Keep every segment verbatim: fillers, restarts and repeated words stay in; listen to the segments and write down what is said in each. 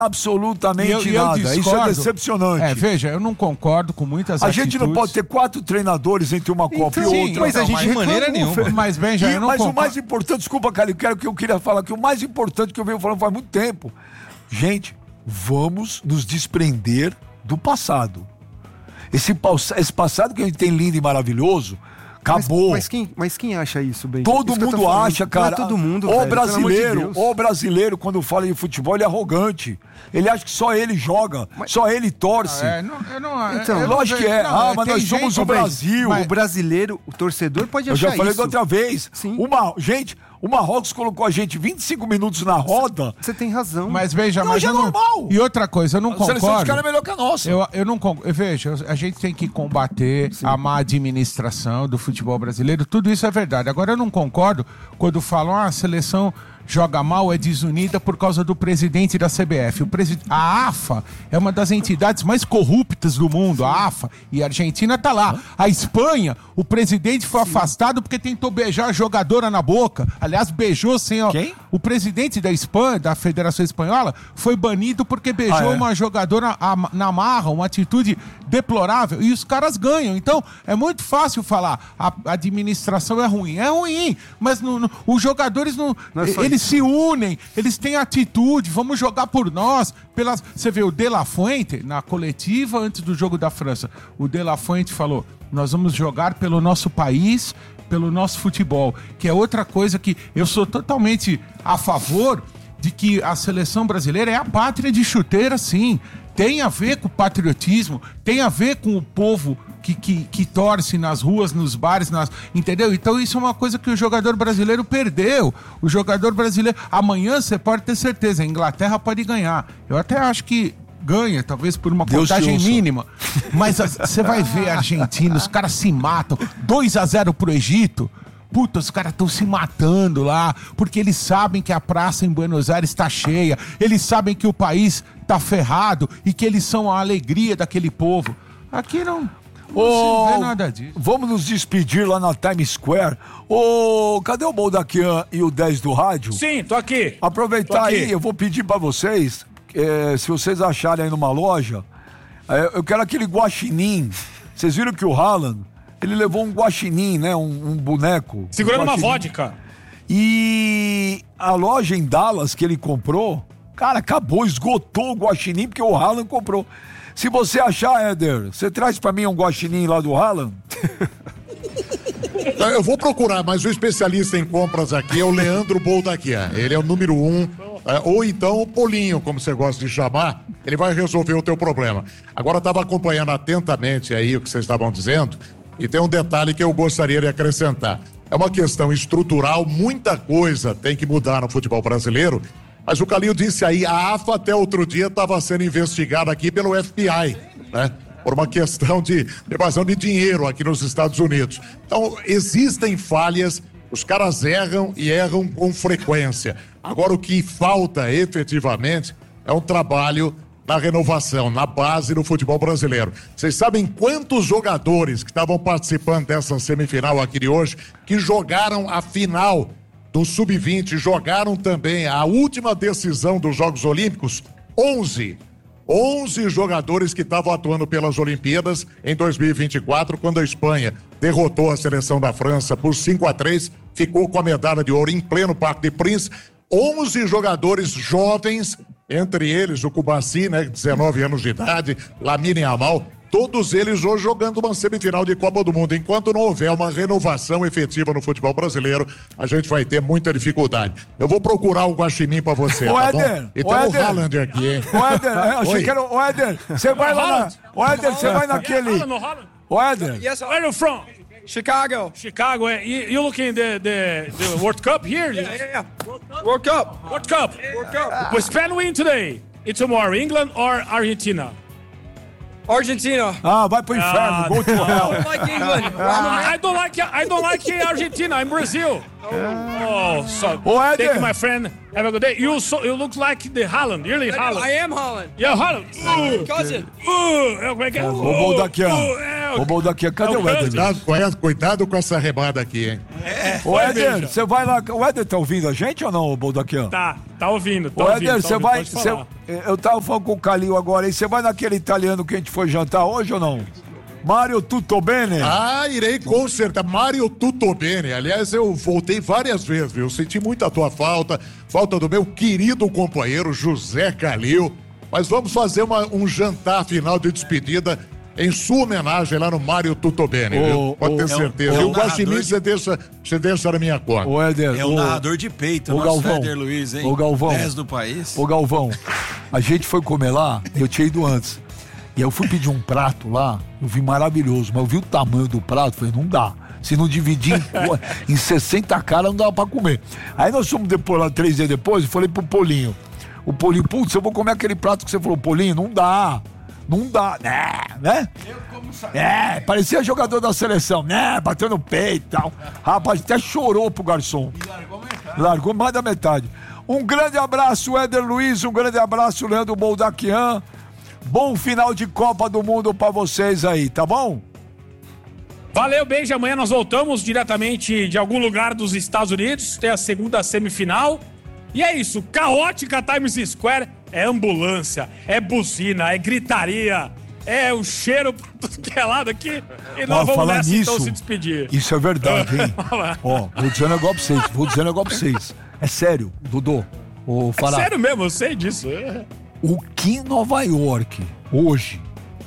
absolutamente eu, nada. Eu Isso é decepcionante. É, veja, eu não concordo com muitas a atitudes. A gente não pode ter quatro treinadores entre uma Copa então, e outra. Sim, mas a gente de maneira nenhuma. Mas, bem, já e, eu não mas concordo. o mais importante, desculpa, cara, eu quero que eu queria falar que o mais importante que eu venho falando faz muito tempo. Gente, vamos nos desprender do passado. Esse, esse passado que a gente tem lindo e maravilhoso, acabou. Mas, mas, quem, mas quem acha isso, bem? Todo isso mundo acha, cara. Não é todo mundo, o velho, brasileiro, de o brasileiro, quando fala de futebol, ele é arrogante. Ele acha que só ele joga, mas... só ele torce. É, não, eu não, então, eu lógico não, que é. Não, ah, mas nós somos o Brasil. Mas... O brasileiro, o torcedor pode achar isso. Eu já falei isso. da outra vez. Sim. Uma, gente, o Marrocos colocou a gente vinte e cinco minutos na roda. Você tem razão. Mas veja, não, mas já eu é normal. Não... E outra coisa, eu não a concordo. A seleção dos caras é melhor que a nossa. Eu, eu não concordo. Veja, a gente tem que combater Sim. a má administração do futebol brasileiro. Tudo isso é verdade. Agora, eu não concordo quando falam ah, a seleção joga mal, é desunida por causa do presidente da C B F. O presi... A AFA é uma das entidades mais corruptas do mundo, a AFA, e a Argentina tá lá. A Espanha, o presidente foi Sim. afastado porque tentou beijar a jogadora na boca. Aliás, beijou sem... Quem? O presidente da Espanha, da Federação Espanhola, foi banido porque beijou ah, é? uma jogadora na marra, uma atitude deplorável, e os caras ganham. Então, é muito fácil falar, a administração é ruim. É ruim, mas no, no, os jogadores, não, não é eles se unem, eles têm atitude, vamos jogar por nós. Pelas... Você vê o De La Fuente, na coletiva antes do jogo da França, o De La Fuente falou, nós vamos jogar pelo nosso país, pelo nosso futebol, que é outra coisa que eu sou totalmente a favor de que a seleção brasileira é a pátria de chuteira, sim. Tem a ver com o patriotismo, tem a ver com o povo que, que, que torce nas ruas, nos bares, nas, entendeu? Então isso é uma coisa que o jogador brasileiro perdeu. O jogador brasileiro... Amanhã você pode ter certeza, a Inglaterra pode ganhar. Eu até acho que ganha, talvez por uma Deus contagem mínima. Mas você vai ver a Argentina, os caras se matam. dois a zero pro Egito. Puta, os caras estão se matando lá, porque eles sabem que a praça em Buenos Aires está cheia, eles sabem que o país está ferrado e que eles são a alegria daquele povo. Aqui não, não oh, se vê nada disso. Vamos nos despedir lá na Times Square. Ô, oh, cadê o Boldaquian e o dez do rádio? Sim, tô aqui. Aproveitar tô aqui. aí, eu vou pedir para vocês, é, se vocês acharem aí numa loja, é, eu quero aquele guaxinim. Vocês viram que o Haaland, ele levou um guaxinim, né? Um, um boneco. Segurando um uma vodka. E a loja em Dallas que ele comprou, cara, acabou, esgotou o guaxinim porque o Haaland comprou. Se você achar, Éder, você traz pra mim um guaxinim lá do Haaland? Eu vou procurar, mas o especialista em compras aqui é o Leandro Boldaquian. Ele é o número um, é, ou então o Polinho, como você gosta de chamar. Ele vai resolver o teu problema. Agora eu estava acompanhando atentamente aí o que vocês estavam dizendo. E tem um detalhe que eu gostaria de acrescentar. É uma questão estrutural, muita coisa tem que mudar no futebol brasileiro, mas o Calil disse aí, a AFA até outro dia estava sendo investigada aqui pelo F B I, né? Por uma questão de evasão de dinheiro aqui nos Estados Unidos. Então, existem falhas, os caras erram e erram com frequência. Agora, o que falta efetivamente é um trabalho na renovação, na base do futebol brasileiro. Vocês sabem quantos jogadores que estavam participando dessa semifinal aqui de hoje, que jogaram a final do sub vinte, jogaram também a última decisão dos Jogos Olímpicos? onze. onze jogadores que estavam atuando pelas Olimpíadas em dois mil e vinte e quatro, quando a Espanha derrotou a seleção da França por cinco a três, ficou com a medalha de ouro em pleno Parque de Prince. onze jogadores jovens, entre eles o Cubaci, né, dezenove anos de idade, Lamine Yamal, todos eles hoje jogando uma semifinal de Copa do Mundo. Enquanto não houver uma renovação efetiva no futebol brasileiro, a gente vai ter muita dificuldade. Eu vou procurar o guaxinim pra você, ô, tá Éder, bom? E tem o Haaland aqui, hein? Ô, Éder, eu achei que era o Éder, você vai lá na... Ô, Éder, você vai naquele... Ô, Éder. Yes, where are you from? Chicago. Chicago, eh? You, you looking the, the the World Cup here? Yeah, yeah, yeah. World Cup. World Cup. World Cup. Will Spain win today? It's tomorrow. England or Argentina? Argentina. Ah, vai pro inferno. Ah, Go to hell. I don't like England. I don't like I don't like Argentina. I'm Brazil. Oh, so Oh, Éder. thank you, my friend. Have a good day. You so you look like the Haaland. Really I, Haaland. I am Holland. Yeah, Haaland. My cousin. Uh, como é que é? Ô, Boldaquian. Uh, é, Ô, Baldaquinha, cadê é o Éder? Cuidado, cuidado, cuidado com essa remada aqui, hein? Ô, Éder, você vai lá. O Éder tá ouvindo a gente ou não, Baldaquinha? Tá, tá ouvindo, tá Ô, ouvindo. Éder, tá você ouvindo, vai. pode cê- falar. eu tava falando com o Calil agora, e você vai naquele italiano que a gente foi jantar hoje ou não? Mário Tutobene? Ah, irei com certeza. Mário Tutobene. Aliás, eu voltei várias vezes, viu? Senti muito a tua falta, falta do meu querido companheiro José Calil. Mas vamos fazer uma- um jantar final de despedida em sua homenagem lá no Mário Tutobene, Ô, viu? Pode ô, ter é um- certeza. é um Eu gosto de mim, narrador você deixa, você deixa na minha conta. Ô, Éder. É o ô- narrador de peito, ô, nosso Galvão. Éder Luiz, hein? Ô, Galvão. dez do país. Ô, Galvão, a gente foi comer lá, eu tinha ido antes. E aí eu fui pedir um prato lá, eu vi maravilhoso, mas eu vi o tamanho do prato, falei, não dá. Se não dividir em, em sessenta caras, não dá pra comer. Aí nós fomos depois lá, três dias depois, e falei pro Polinho. O Polinho, putz, eu vou comer aquele prato que você falou, Polinho, não dá. Não dá, né? né? É, parecia jogador da seleção, né? Bateu no peito e tal. Rapaz, até chorou pro garçom. Largou mais da metade. Um grande abraço, Éder Luiz. Um grande abraço, Leandro Boldaquian. Bom final de Copa do Mundo pra vocês aí, tá bom? Valeu, beijo. Amanhã nós voltamos diretamente de algum lugar dos Estados Unidos. Tem a segunda semifinal. E é isso. Caótica Times Square é ambulância, é buzina, é gritaria, é o cheiro pra tudo que é lado aqui. E nós Ó, vamos falar nessa nisso, então se despedir. Isso é verdade, hein? Ó, vou dizer um negócio pra vocês. Vou dizer um negócio pra vocês. É sério, Dodô. Ô, É Fará. sério mesmo, eu sei disso. É. O que em Nova York hoje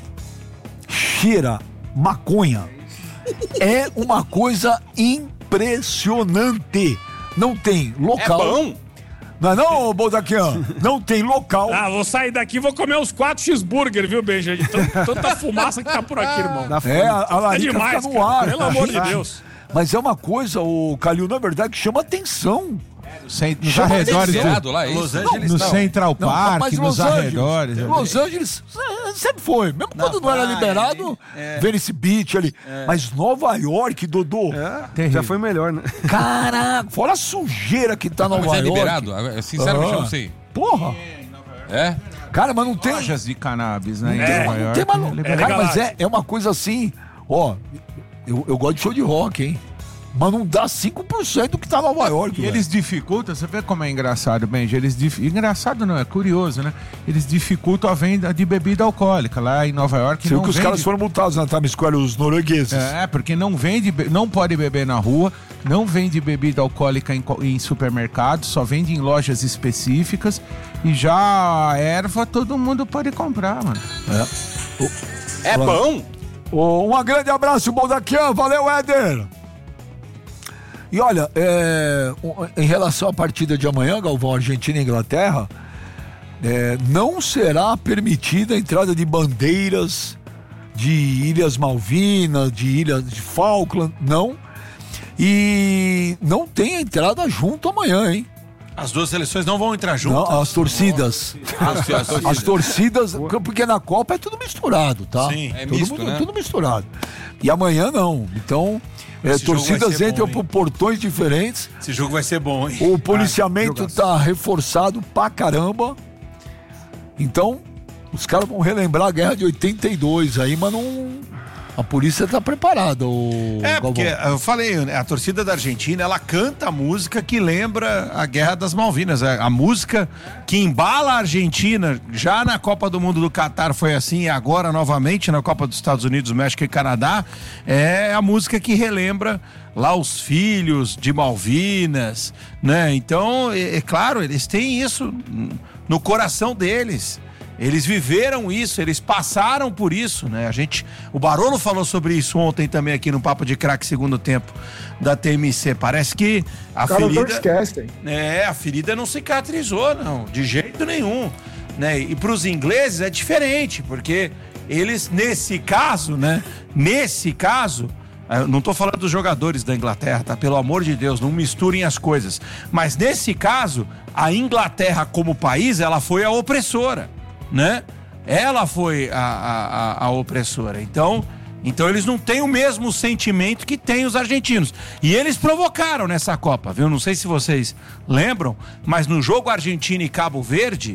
cheira maconha é uma coisa impressionante. Não tem local. É bom? Não é não, Boldaquian? Não tem local. Ah, vou sair daqui e vou comer uns quatro cheeseburger, viu, Benja? De tan- tanta fumaça que tá por aqui, irmão. Dá fome. É, a, a É larica demais, fica no cara. ar. Pelo amor de gente. Deus. Mas é uma coisa, o Calil, na verdade, que chama atenção. Cent- Nos Chama arredores atenção. do, lá, é Los isso? Angeles, no Não. Central Não, Park, mas nos Los Angeles, arredores. ali. Los Angeles eh, sempre foi. Mesmo quando não era praia, liberado, é. Venice Beach ali. Mas Nova York, Dodô. É, já foi melhor, né? Caraca, fora a sujeira que tá Nova Mas é York. liberado? Agora, Sinceramente, Ah. eu não sei. Porra. É? Cara, mas não tem. Lojas de cannabis, né? em É, Nova não York. tem malu- liberado. Cara, mas legal. é, é uma coisa assim. Ó, eu, eu gosto de show de rock, hein? Mas não dá cinco por cento do que tá em Nova York. E velho. eles dificultam, você vê como é engraçado, Benji, eles dif... engraçado não, é curioso, né? Eles dificultam a venda de bebida alcoólica lá em Nova York. Você viu não que os vende... caras foram multados na Times Square, os noruegueses. É, porque não vende, be- não pode beber na rua, não vende bebida alcoólica em, co- em supermercados, só vende em lojas específicas e já a erva todo mundo pode comprar, mano. É bom? Ô, um grande abraço, Boldaquian. Valeu, Éder. E olha, é, o- em relação à partida de amanhã, Galvão, Argentina e Inglaterra, é, não será permitida a entrada de bandeiras de Ilhas Malvinas, de Ilhas de Falkland, não. E não tem entrada junto amanhã, hein? As duas seleções não vão entrar juntas. Não, as torcidas. As- as- As torcidas, porque na Copa é tudo misturado, tá? Sim, é Todo misto, mundo- né? Tudo misturado. E amanhã não. Então, é, Esse jogo vai torcidas ser entram bom, por hein? portões diferentes. Esse jogo vai ser bom, hein? O policiamento tá reforçado pra caramba. Então, os caras vão relembrar a guerra de oitenta e dois aí, mas não. A polícia tá preparada, o É, porque Galvão. eu falei, né, a torcida da Argentina, ela canta a música que lembra a Guerra das Malvinas. A, a música que embala a Argentina, já na Copa do Mundo do Catar foi assim, e agora novamente na Copa dos Estados Unidos, México e Canadá, é a música que relembra lá os filhos de Malvinas, né? Então, é, é claro, eles têm isso no coração deles. Eles viveram isso, eles passaram por isso, né? A gente, o Barolo falou sobre isso ontem também aqui no Papo de Craque segundo tempo da T M C. Parece que a ferida, esquecem. é, a ferida não cicatrizou, não, de jeito nenhum, né? E para os ingleses é diferente, porque eles nesse caso, né? Nesse caso, eu não tô falando dos jogadores da Inglaterra, tá? Pelo amor de Deus, não misturem as coisas. Mas nesse caso, a Inglaterra como país, ela foi a opressora, né? Ela foi a, a, a, a opressora. Então, então eles não têm o mesmo sentimento que têm os argentinos. E eles provocaram nessa Copa, viu? Não sei se vocês lembram, mas no jogo Argentina e Cabo Verde,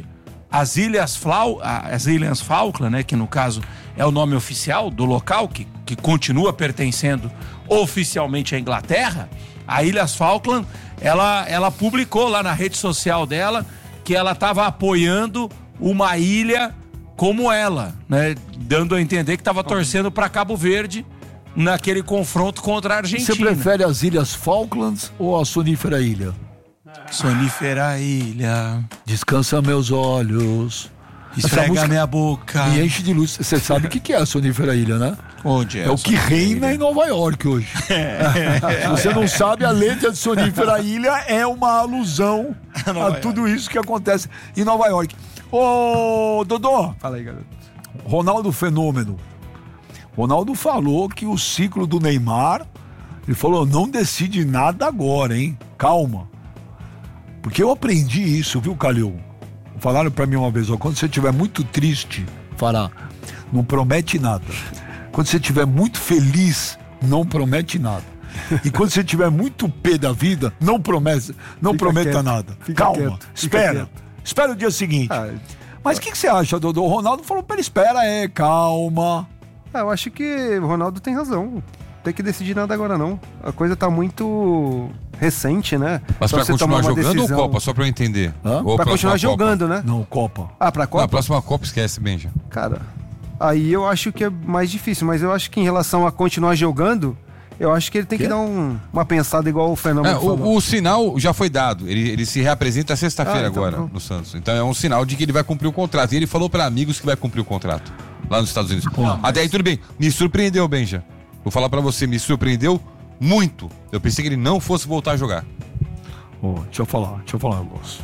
as Ilhas, Flau, as Ilhas Falkland, né, que no caso é o nome oficial do local, que, que continua pertencendo oficialmente à Inglaterra, a Ilhas Falkland, ela, ela publicou lá na rede social dela que ela estava apoiando uma ilha como ela, né, dando a entender que estava torcendo para Cabo Verde naquele confronto contra a Argentina. Você prefere as Ilhas Falklands ou a sonífera ilha? Sonífera ilha. Descansa meus olhos. Esfrega música minha boca. Me enche de luz. Você sabe o que, que é a sonífera ilha, né? Onde é? É o que reina em Nova York hoje. Se você não sabe, a letra de Sonífera Ilha é uma alusão a tudo isso que acontece em Nova York. Ô, Dodô. Fala aí, garoto. Ronaldo Fenômeno. Ronaldo falou que o ciclo do Neymar, ele falou, não decide nada agora, hein? Calma. Porque eu aprendi isso, viu, Calil? Falaram pra mim uma vez, ó, quando você estiver muito triste, Fará, não promete nada. Quando você estiver muito feliz, não promete nada. E quando você estiver muito pé da vida, não promete, não Fica prometa quieto, nada. fica Calma, quieto, fica espera. quieto. Espera o dia seguinte. Ah, Mas o que, que você acha, Dodô? O Ronaldo falou pra ele, espera, é, calma. Ah, eu acho que o Ronaldo tem razão. Não tem que decidir nada agora, não. A coisa tá muito recente, né? Mas pra você continuar tomar uma jogando decisão- ou Copa? Só pra eu entender. Hã? Ou Pra próxima continuar Copa? jogando, né? Não, Copa. Ah, pra Não, Copa? a próxima Copa esquece, Benja. Cara, aí eu acho que é mais difícil, mas eu acho que em relação a continuar jogando, eu acho que ele tem que, Quê? dar um- uma pensada igual o Fernando É, falou. o, o sinal já foi dado. Ele, ele se reapresenta sexta-feira Ah, então agora não. no Santos. Então é um sinal de que ele vai cumprir o contrato. E ele falou para amigos que vai cumprir o contrato lá nos Estados Unidos. Até aí tudo bem. Me surpreendeu, Benja. Vou falar para você, me surpreendeu muito. Eu pensei que ele não fosse voltar a jogar. Ô, deixa eu falar, deixa eu falar um negócio.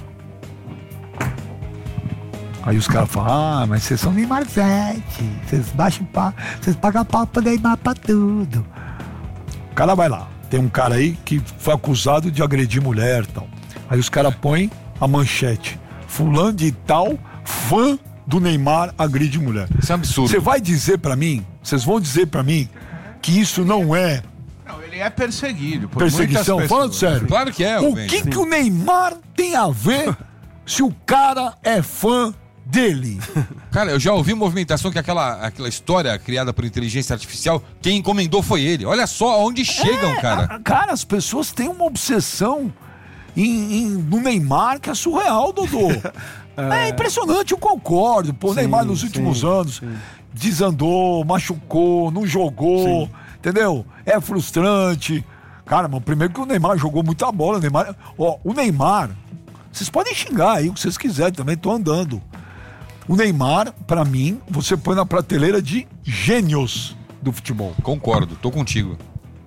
Aí os caras falam, ah, mas vocês são Neymar sete, vocês baixam pau, vocês pagam pau pro Neymar pra tudo. O cara vai lá, tem um cara aí que foi acusado de agredir mulher e tal. Aí os caras põem a manchete, fulano de tal, fã do Neymar agride mulher. Isso é um absurdo. Você vai dizer pra mim, vocês vão dizer pra mim que isso não é Não, ele é perseguido por perseguição? muitas Falando pessoas. sério. Claro que é, O Benja. que, que o Neymar tem a ver se o cara é fã dele? Cara, eu já ouvi movimentação que aquela, aquela história criada por inteligência artificial, quem encomendou foi ele. Olha só aonde chegam, É, cara. a- Cara, as pessoas têm uma obsessão em, em- no Neymar que é surreal, Dodô. É, impressionante, eu concordo. Pô, o Sim, Neymar nos últimos sim, anos desandou, machucou, não jogou, entendeu? É frustrante. Cara, mas primeiro que o Neymar jogou muita bola. O Neymar, ó, o Neymar, vocês podem xingar aí o que vocês quiserem, também tô andando. O Neymar, pra mim, você põe na prateleira de gênios do futebol. Concordo, tô contigo.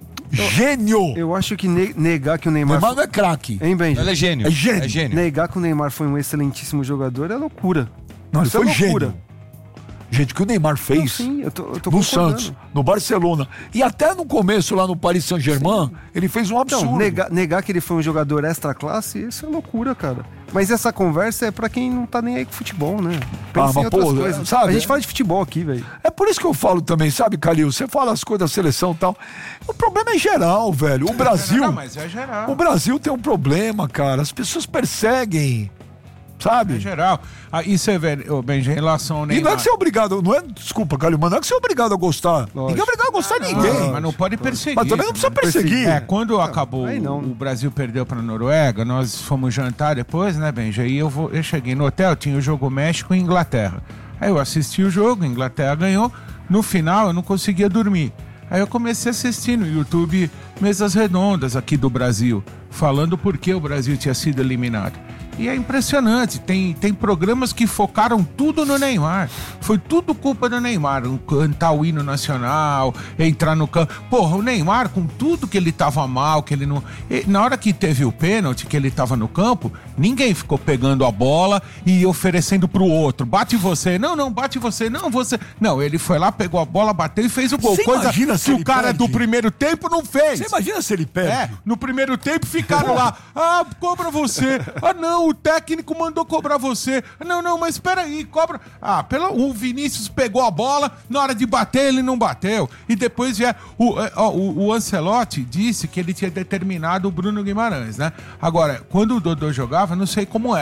Gênio! Eu acho que ne- negar que o O Neymar... Neymar não é craque. Hein, Benja? Ele é gênio. É gênio. É gênio. Negar que o Neymar foi um excelentíssimo jogador é loucura. Não, ele Isso é foi loucura. gênio. Gente, o que o Neymar Não, fez sim, eu tô, eu tô no concordando. Santos, no Barcelona e até no começo lá no Paris Saint-Germain, ele fez um absurdo. Não, negar, negar que ele foi um jogador extra classe, isso é loucura, cara. Mas essa conversa é pra quem não tá nem aí com futebol, né? Pensa Ah, mas, em outras pô, coisas. sabe, A gente é- fala de futebol aqui, velho. É por isso que eu falo também, sabe, Calil? Você fala as coisas da seleção e tal. O problema é geral, velho. O Brasil. Não, mas é geral. O Brasil tem um problema, cara. As pessoas perseguem. Sabe? É geral. Ah, e você vê, ô, Benja, em relação ao E não Neymar... é que você é obrigado, não é, desculpa, Calil, mas não é que você é obrigado a gostar. Ninguém é obrigado a gostar de ninguém. Não, mas não pode perseguir. Mas também não precisa também. perseguir. É, quando acabou, aí não. o Brasil perdeu pra Noruega, nós fomos jantar depois, né, Benja? Aí eu, vou, eu cheguei no hotel, tinha o jogo México e Inglaterra. Aí eu assisti o jogo, a Inglaterra ganhou. No final eu não conseguia dormir. Aí eu comecei a assistir no YouTube mesas redondas aqui do Brasil, falando por que o Brasil tinha sido eliminado. E é impressionante, tem, tem programas que focaram tudo no Neymar. Foi tudo culpa do Neymar. Cantar o hino nacional, entrar no campo. Porra, o Neymar, com tudo que ele tava mal, que ele não. E na hora que teve o pênalti, que ele tava no campo, ninguém ficou pegando a bola e oferecendo pro outro. Bate você. Não, não, bate você. Não, você. Não, ele foi lá, pegou a bola, bateu e fez o gol. Você Coisa imagina se que o ele cara perde? do primeiro tempo não fez. Você imagina se ele perde? É, no primeiro tempo ficaram lá, ah, cobra você. Ah, não, o técnico mandou cobrar você. Não, não, mas espera aí, cobra. Ah, pelo, o Vinícius pegou a bola, na hora de bater ele não bateu. E depois já o, é, ó, o, o Ancelotti disse que ele tinha determinado o Bruno Guimarães, né? Agora, quando o Dodô jogava, não sei como era.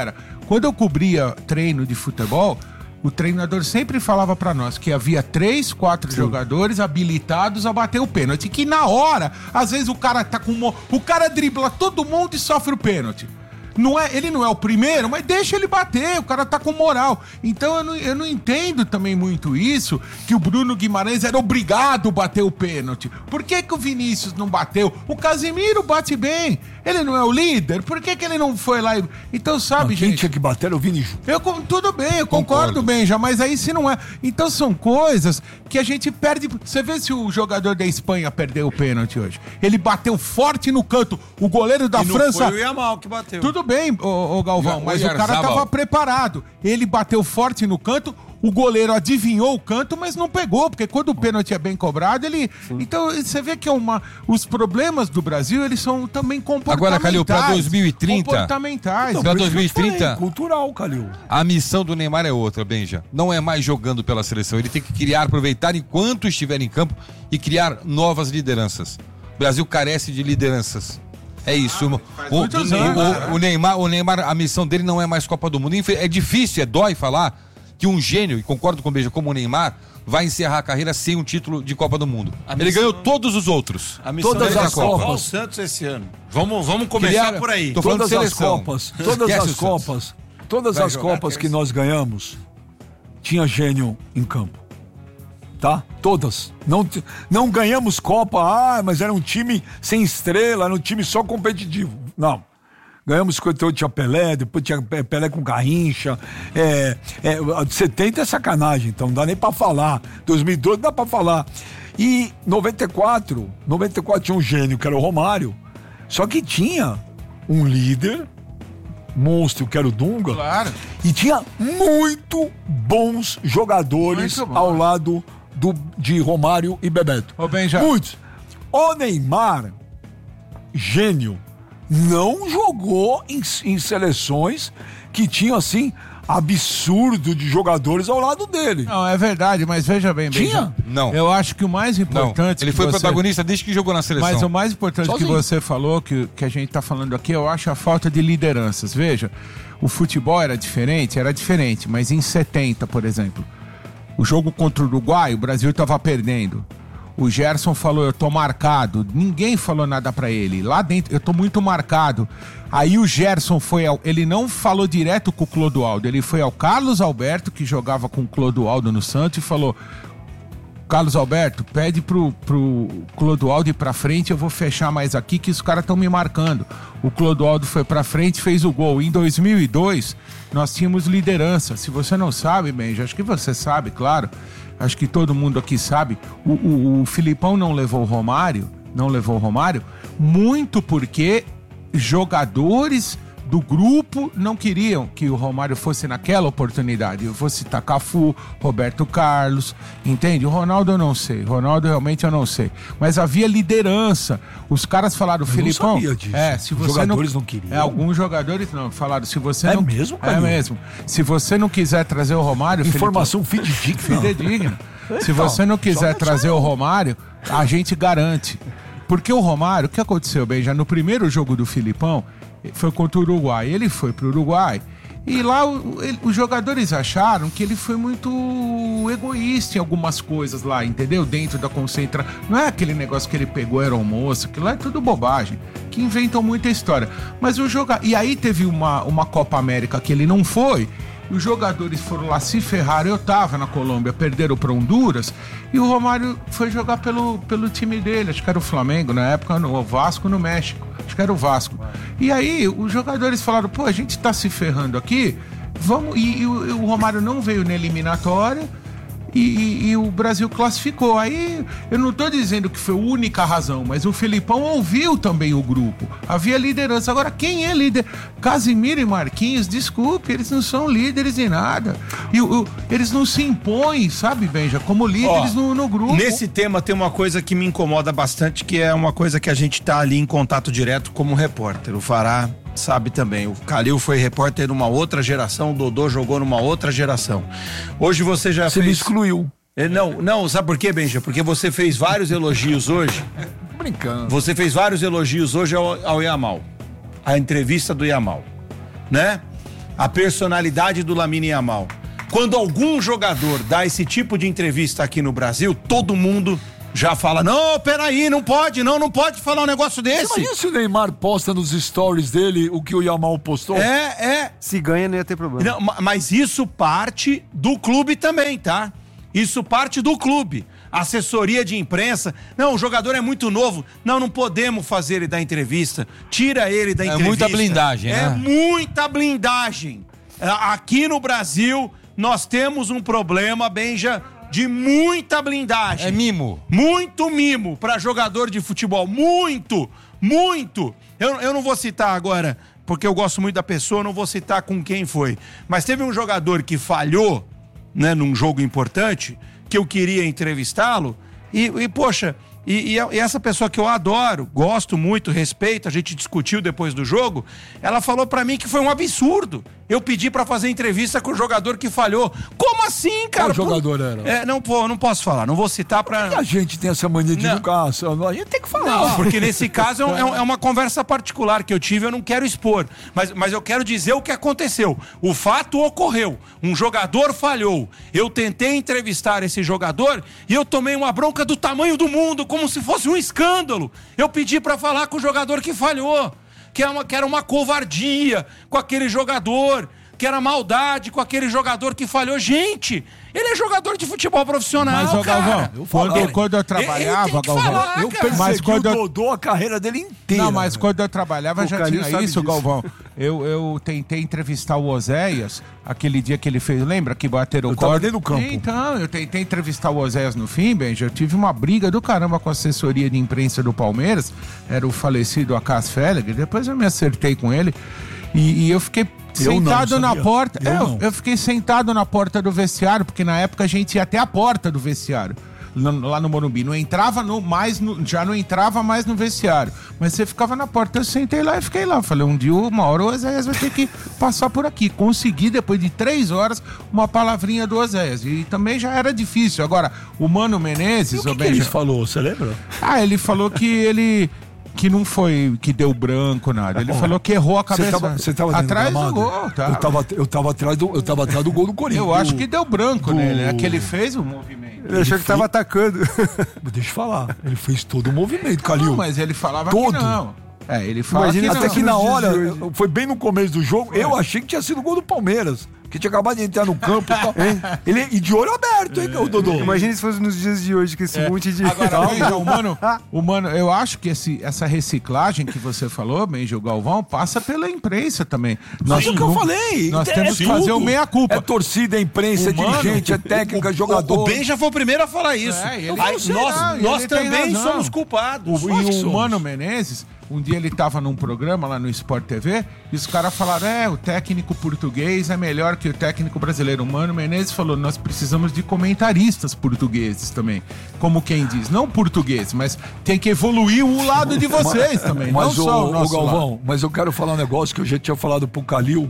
Quando eu cobria treino de futebol, o treinador sempre falava pra nós que havia três, quatro Sim. jogadores habilitados a bater o pênalti. Que na hora, às vezes o cara tá com... Mo... O cara dribla todo mundo e sofre o pênalti. Não é, ele não é o primeiro, mas deixa ele bater, o cara tá com moral. Então eu não, eu não entendo também muito isso, que o Bruno Guimarães era obrigado a bater o pênalti. Por que que o Vinícius não bateu? O Casimiro bate bem, ele não é o líder, por que que ele não foi lá e... Então sabe, não, quem gente... tinha que bater era o Vinícius. Eu, tudo bem, eu concordo, concordo bem já, mas aí se não é... Então são coisas que a gente perde... Você vê se o jogador da Espanha perdeu o pênalti hoje. Ele bateu forte no canto, o goleiro da e não França... foi o Yamal que bateu. Tudo bem, ô, ô Galvão, mas o cara tava preparado. Ele bateu forte no canto, o goleiro adivinhou o canto, mas não pegou, porque quando o pênalti é bem cobrado, ele... Sim. Então, você vê que é uma... Os problemas do Brasil, eles são também comportamentais. Agora, Calil, pra dois mil e trinta... Comportamentais. Não, pra dois mil e trinta... Falei, cultural, Calil. A missão do Neymar é outra, Benja. Não é mais jogando pela seleção. Ele tem que criar, aproveitar enquanto estiver em campo e criar novas lideranças. O Brasil carece de lideranças. É isso. Ah, o, o, anos, o, o, Neymar, o Neymar, a missão dele não é mais Copa do Mundo. É difícil, é dói falar que um gênio, e concordo com o Beija, como o Neymar, vai encerrar a carreira sem um título de Copa do Mundo. A Ele missão... ganhou todos os outros. A missão todas as Copas. Copas. O Santos esse ano. Vamos, vamos começar Criar... por aí. Tô todas as Copas, todas as Copas, todas as Copas que nós ganhamos, tinha gênio em campo. Tá? Todas. Não, não ganhamos Copa, ah, mas era um time sem estrela, era um time só competitivo. Não. Ganhamos quando tinha Pelé, depois tinha Pelé com Garrincha. É, é, setenta é sacanagem, então não dá nem pra falar. dois mil e doze dá pra falar. E noventa e quatro, noventa e quatro tinha um gênio, que era o Romário. Só que tinha um líder, monstro, que era o Dunga. Claro. E tinha muito bons jogadores muito bom. Ao lado do, de Romário e Bebeto. Ô, Benja. Muitos. O Neymar, gênio, não jogou em, em seleções que tinham, assim, absurdo de jogadores ao lado dele. Não, é verdade, mas veja bem, Tinha? Benja, não. Eu acho que o mais importante... Não. Ele foi você... protagonista desde que jogou na seleção. Mas o mais importante Sozinho. que você falou, que, que a gente tá falando aqui, eu acho a falta de lideranças. Veja, o futebol era diferente, era diferente, mas em setenta, por exemplo, o jogo contra o Uruguai, o Brasil tava perdendo. O Gerson falou, eu tô marcado. Ninguém falou nada pra ele. Lá dentro, eu tô muito marcado. Aí o Gerson foi ao... Ele não falou direto com o Clodoaldo. Ele foi ao Carlos Alberto, que jogava com o Clodoaldo no Santos, e falou... Carlos Alberto, pede pro, pro Clodoaldo ir pra frente, eu vou fechar mais aqui, que os caras estão me marcando. O Clodoaldo foi pra frente e fez o gol. Em dois mil e dois, nós tínhamos liderança. Se você não sabe, Benja, acho que você sabe, claro... Acho que todo mundo aqui sabe, o, o, o Filipão não levou o Romário, não levou o Romário, muito porque jogadores do grupo não queriam que o Romário fosse naquela oportunidade. Eu vou citar Cafu, Roberto Carlos, entende? O Ronaldo eu não sei, Ronaldo realmente eu não sei. Mas havia liderança. Os caras falaram, eu Filipão... não sabia disso. É, se você Os jogadores não, não queriam. É, alguns jogadores não, falaram, se você é não... Mesmo, é mesmo, se você não quiser trazer o Romário... Informação Filipão, fidedigna. Fidedigna. Se você não quiser trazer o Romário, a gente garante. Porque o Romário, o que aconteceu, bem, já no primeiro jogo do Filipão, foi contra o Uruguai. Ele foi pro Uruguai e lá o, ele, os jogadores acharam que ele foi muito egoísta em algumas coisas lá, entendeu? Dentro da concentração. Não é aquele negócio que ele pegou aeromoça, que lá é tudo bobagem, que inventam muita história. Mas o jogador... E aí teve uma, uma Copa América que ele não foi... Os jogadores foram lá, se ferraram. Eu tava na Colômbia, perderam para Honduras. E o Romário foi jogar pelo, pelo time dele. Acho que era o Flamengo na época, no, o Vasco no México. Acho que era o Vasco. E aí os jogadores falaram, pô, a gente tá se ferrando aqui. Vamos... E, e, o, e o Romário não veio na eliminatória. E, e, e o Brasil classificou. Aí eu não tô dizendo que foi a única razão, mas o Filipão ouviu também o grupo. Havia liderança. Agora, quem é líder? Casimiro e Marquinhos, desculpe, eles não são líderes de nada. E, o, eles não se impõem, sabe, Benja, como líderes oh, no, no grupo. Nesse tema tem uma coisa que me incomoda bastante, que é uma coisa que a gente tá ali em contato direto como repórter. O Fará sabe também. O Calil foi repórter numa outra geração, o Dodô jogou numa outra geração. Hoje você já você fez... me excluiu. Não, não, sabe por quê, Benja? Porque você fez vários elogios hoje. Brincando. Você fez vários elogios hoje ao, ao Yamal. A entrevista do Yamal, né? a personalidade do Lamine Yamal. Quando algum jogador dá esse tipo de entrevista aqui no Brasil, todo mundo já fala, não, peraí, não pode, não, não pode falar um negócio desse. Imagina se o Neymar posta nos stories dele o que o Yamal postou. É, é. Se ganha, não ia ter problema. Não, mas isso parte do clube também, tá? Isso parte do clube. Assessoria de imprensa. Não, o jogador é muito novo. Não, não podemos fazer ele dar entrevista. Tira ele da entrevista. É muita blindagem, né? É muita blindagem. Aqui no Brasil, nós temos um problema, Benja, de muita blindagem. É mimo. Muito mimo para jogador de futebol. Muito, muito. Eu, eu não vou citar agora, porque eu gosto muito da pessoa, não vou citar com quem foi. Mas teve um jogador que falhou, né, num jogo importante, que eu queria entrevistá-lo, e, e poxa, e, e essa pessoa que eu adoro, gosto muito, respeito, a gente discutiu depois do jogo, ela falou pra mim que foi um absurdo eu pedi pra fazer entrevista com o jogador que falhou. Como assim, cara? Qual jogador era? É, não, pô, não posso falar, não vou citar pra... E a gente tem essa mania de Não. divulgar, a gente tem que falar. Não, porque nesse caso é, um- é uma conversa particular que eu tive, eu não quero expor. Mas, mas eu quero dizer o que aconteceu. O fato ocorreu. Um jogador falhou. Eu tentei entrevistar esse jogador e eu tomei uma bronca do tamanho do mundo, como se fosse um escândalo. Eu pedi pra falar com o jogador que falhou. Que, é uma, que era uma covardia com aquele jogador. Que era maldade com aquele jogador que falhou. Gente, ele é jogador de futebol profissional, Mas, ô, cara. Galvão, eu quando, falo. quando eu Ele- trabalhava, ele tem que Galvão... falar, Eu cara. persegui Mas quando o eu- Dodô a carreira dele inteira. Não, mas velho. quando eu trabalhava O já Calil tinha sabe isso, disso. Galvão. Eu, eu tentei entrevistar o Oséias, aquele dia que ele fez, lembra que bateram o Eu tava corte? dentro do campo. Então, eu tentei entrevistar o Oséias no fim, Benja, eu tive uma briga do caramba com a assessoria de imprensa do Palmeiras, era o falecido Acas Félix, depois eu me acertei com ele, e, e eu fiquei Eu não, sentado na sabia? porta. Eu É, não. eu fiquei sentado na porta do vestiário, porque na época a gente ia até a porta do vestiário. Lá lá no Morumbi, não entrava no, mais no, já não entrava mais no vestiário, mas você ficava na porta. Eu sentei lá e fiquei lá, falei, um dia, uma hora o Oséias vai ter que passar por aqui. Consegui, depois de três horas, uma palavrinha do Oséias, e também já era difícil. Agora, o Mano Menezes, E o que, ô que Benja- ele falou, você lembra? ah, ele falou que ele que não foi, que deu branco, nada. Ele falou que errou a Você cabeça. tava, você tava dentro atrás do do gramado? gol, tá? Eu tava, eu tava atrás do, eu tava atrás do gol do Corinthians. Eu acho Do- que deu branco do- nele, né? Que ele fez o movimento. Ele achou que tava atacando. Deixa eu falar, ele fez todo o movimento, Calil. Não, mas ele falava Todo. que não. É, ele fala Imagina que Até não. que na nos dias hora, de hoje. foi bem no começo do jogo, eu achei que tinha sido o gol do Palmeiras. Que tinha acabado de entrar no campo e tal. Ele, e de olho aberto, hein, o Dodô? Imagina se fosse nos dias de hoje, que esse monte de... Agora, Benja, o mano, o mano, eu acho que esse, essa reciclagem que você falou, Benja, o Galvão, passa pela imprensa também. Mas é o que eu não- falei. Nós é temos que tudo. fazer o meia-culpa. É torcida, é imprensa, é O mano- dirigente, é técnica, é jogador. O Ben já foi o primeiro a falar isso. É, ele- Aí eu sei, nós não, nós ele tem também razão. somos culpados. O, Nós que e o somos. Mano Menezes, um dia ele tava num programa lá no Sport T V e os caras falaram: é, o técnico português é melhor que o técnico brasileiro. O Mano Menezes falou: nós precisamos de comentaristas portugueses também. Como quem diz, não português, mas tem que evoluir o lado de vocês também, não Mas, só o, o nosso Galvão, lado. mas eu quero falar um negócio que eu já tinha falado pro Calil,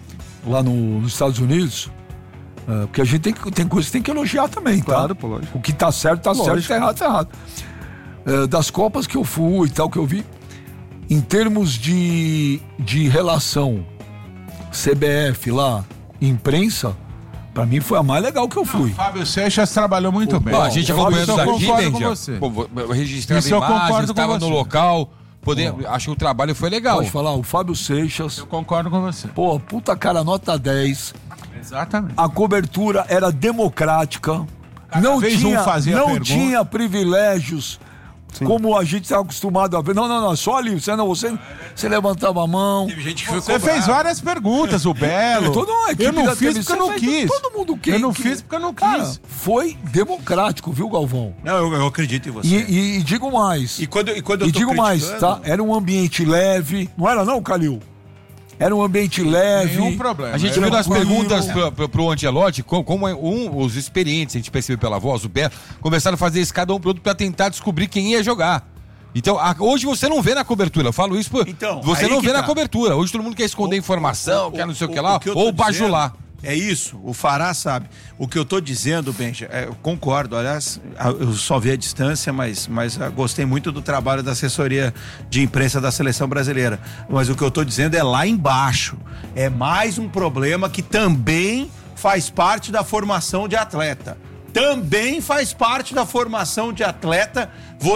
lá no- nos Estados Unidos, é, porque a gente tem, que- tem coisas que tem que elogiar também, tá? Claro, pô, lógico. O que tá certo, tá certo, Lógico. tá errado, tá errado. É, das Copas que eu fui e tal, que eu vi, em termos de, de relação C B F lá, imprensa, pra mim foi a mais legal que eu fui. Fábio Seixas trabalhou muito bem. Ó, a gente Isso acompanhando eu isso aqui, concordo com Benja. você. Pô, vou- eu registrava Isso eu imagens, concordo com estava no você. local. Poder, acho que o trabalho foi legal. Pode falar, o Fábio Seixas, Eu concordo com você. pô, puta cara, nota dez. Exatamente. A cobertura era democrática. Cada não vez um tinha, fazia a não pergunta. tinha privilégios como a gente estava acostumado a ver. Não, não, não, só ali, você não, você, você levantava a mão. Teve gente que Você fez várias perguntas, o Belo. Toda uma equipe eu não da fiz T V C porque eu não fez, quis. Todo mundo quis. Eu não que- fiz porque eu não quis. Cara, foi democrático, viu, Galvão? Não, eu, eu acredito em você. E, e- e digo mais. E quando, e quando eu E tô digo mais, criticando- tá? Era um ambiente leve. Não era não, Calil? Era um ambiente leve. Nenhum problema. A gente Eu viu nas tranquilo. perguntas pro, pro, pro Ancelotti, como, como é um, os experientes, a gente percebeu pela voz, o Beto, começaram a fazer isso cada um pro outro pra tentar descobrir quem ia jogar. Então, a- hoje você não vê na cobertura, eu falo isso, por, Então, você aí não que vê na tá. cobertura. Hoje todo mundo quer esconder O- informação, o- quer não sei o o- que lá, o que eu tô ou bajular. dizendo- É isso, o Fará sabe. O que eu tô dizendo, Benja, é, eu concordo, aliás, eu só vi a distância, mas, mas eu gostei muito do trabalho da assessoria de imprensa da Seleção Brasileira. Mas o que eu tô dizendo é lá embaixo. É mais um problema que também faz parte da formação de atleta. Também faz parte da formação de atleta.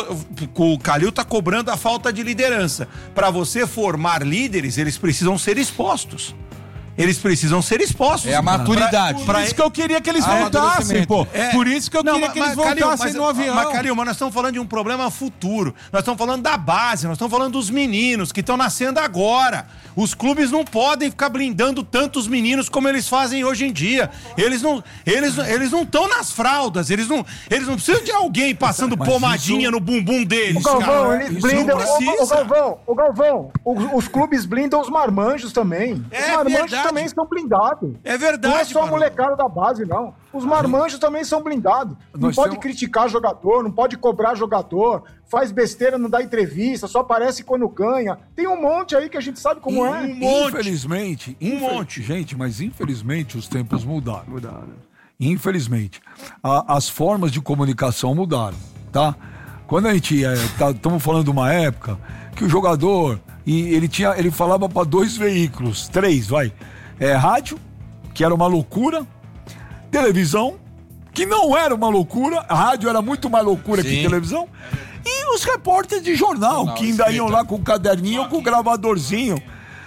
O Calil tá cobrando a falta de liderança. Para você formar líderes, eles precisam ser expostos. Eles precisam ser expostos. É a maturidade. Por pra... isso que eu queria que eles Ah, voltassem, pô. É. Por isso que eu Não, queria mas, que eles mas, Calil, voltassem mas, no avião. Mas, Calil, mas nós estamos falando de um problema futuro. Nós estamos falando da base, nós estamos falando dos meninos que estão nascendo agora. Os clubes não podem ficar blindando tantos meninos como eles fazem hoje em dia. Eles não eles, eles não estão nas fraldas, eles não, eles não precisam de alguém passando Mas pomadinha isso- no bumbum deles. O Galvão, cara. eles Isso blindam. não O, o precisa. Galvão, o Galvão, os, os clubes blindam os marmanjos também. É os marmanjos verdade. também são blindados. É verdade. Não é só a Barão. molecada da base, não. Os marmanjos também são blindados. Não Nós pode temos- criticar jogador, não pode cobrar jogador, faz besteira, não dá entrevista, só aparece quando ganha. Tem um monte aí que a gente sabe como é. Um monte. Infelizmente, Um infel- monte. gente, mas infelizmente os tempos mudaram. Mudaram. Infelizmente. A- as formas de comunicação mudaram, tá? Quando a gente estamos falando de uma época que o jogador e ele tinha, ele falava para dois veículos, três, vai, é rádio, que era uma loucura, televisão, que não era uma loucura, a rádio era muito mais loucura Sim. que televisão, e os repórteres de jornal, Jornal, que ainda iam escrita. lá com o caderninho ou com o gravadorzinho.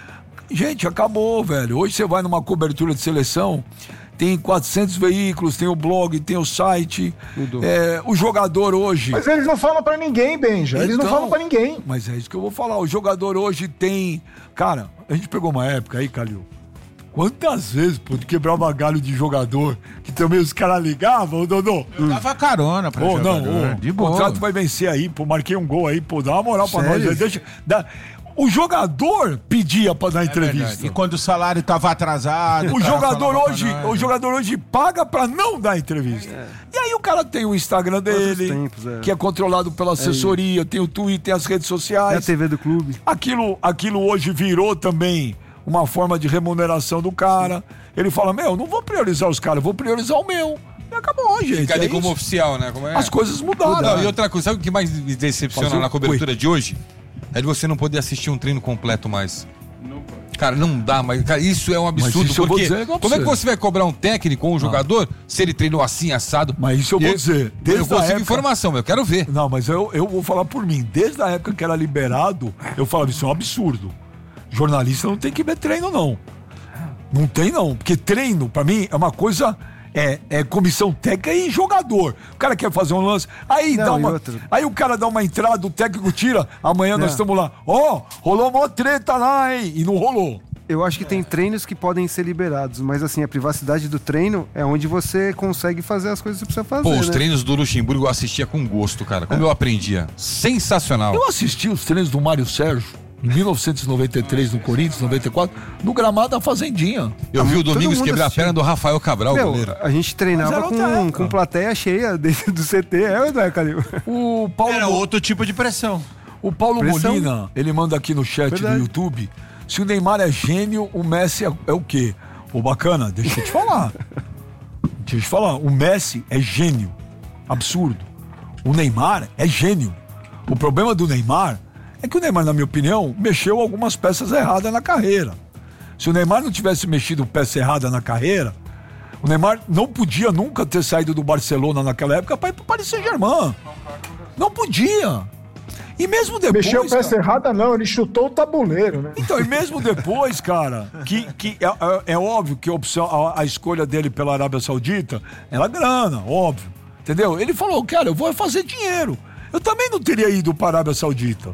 Gente, acabou, velho. Hoje você vai numa cobertura de seleção, tem quatrocentos veículos, tem o blog, tem o site. É, o jogador hoje... Mas eles não falam pra ninguém, Benja. Eles não Então, falam pra ninguém. Mas é isso que eu vou falar. O jogador hoje tem... Cara, a gente pegou uma época aí, Calil. Quantas vezes, pô, de quebrar uma galho de jogador, que também os caras ligavam, ô Dodô? Eu dava carona pra Pô, não, jogador, ô, de o boa. contrato vai vencer aí, pô, marquei um gol aí, pô, dá uma moral pra Sério? nós. aí, Deixa, dá... O jogador pedia pra dar entrevista. E quando o salário tava atrasado... O cara jogador falava pra hoje, nós. o jogador hoje paga pra não dar entrevista. E aí o cara tem o Instagram dele, tempos, é. que é controlado pela assessoria, tem o Twitter, tem as redes É a sociais. T V do clube. Aquilo, aquilo hoje virou também uma forma de remuneração do cara. Ele fala, meu, não vou priorizar os caras, vou priorizar o meu. E acabou, gente. Fica ali é como isso. oficial, né? Como é? As coisas mudaram. Não, e outra coisa, sabe o que mais me decepciona Fazer o- na cobertura de hoje? É de você não poder assistir um treino completo mais. Cara, não dá, mas cara, isso é um absurdo, isso eu vou porque dizer um negócio como é pra que você. você vai cobrar um técnico ou um jogador se ele treinou assim, assado? Mas isso eu E vou dizer, desde Eu a consigo época- informação, eu quero ver. Não, mas eu, eu vou falar por mim. Desde a época que era liberado, eu falava, isso é um absurdo. Jornalista não tem que ver treino, não. Não tem, não. Porque treino, pra mim, é uma coisa... É, é comissão técnica e jogador. O cara quer fazer um lance, aí Não, dá e uma. outra? Aí o cara dá uma entrada, o técnico tira. Amanhã nós Não. estamos lá. Ó, rolou uma treta lá, hein? E não rolou. Eu acho que tem treinos que podem ser liberados, mas assim, a privacidade do treino é onde você consegue fazer as coisas que você precisa fazer. Pô, os né? treinos do Luxemburgo eu assistia com gosto, cara. Como eu aprendia. Sensacional. Eu assisti os treinos do Mário Sérgio em mil novecentos e noventa e três no Corinthians, noventa e quatro, no gramado da Fazendinha. Eu vi o Todo Domingos mundo quebrar a assistiu. perna do Rafael Cabral, Meu, goleiro. a gente Mas treinava era outra com, época. com plateia cheia dentro do C T, é ou não é, Calil? O Paulo, Era outro tipo de pressão. o Paulo Pressão. Molina, ele manda aqui no chat Verdade. do YouTube. Se o Neymar é gênio, o Messi é, é o quê? Ô, bacana, deixa eu te falar. Deixa eu te falar. O Messi é gênio. Absurdo. O Neymar é gênio. O problema do Neymar é que o Neymar, na minha opinião, mexeu algumas peças erradas na carreira. Se o Neymar não tivesse mexido peça errada na carreira, o Neymar não podia nunca ter saído do Barcelona naquela época para ir pro Paris Saint-Germain. Não podia. E mesmo depois... Mexeu peça cara- errada, não. Ele chutou o tabuleiro, né? Então, e mesmo depois, cara, que, que é, é- é óbvio que a, opção, a, a escolha dele pela Arábia Saudita era grana, óbvio. Entendeu? Ele falou, cara, eu vou fazer dinheiro. Eu também não teria ido para a Arábia Saudita.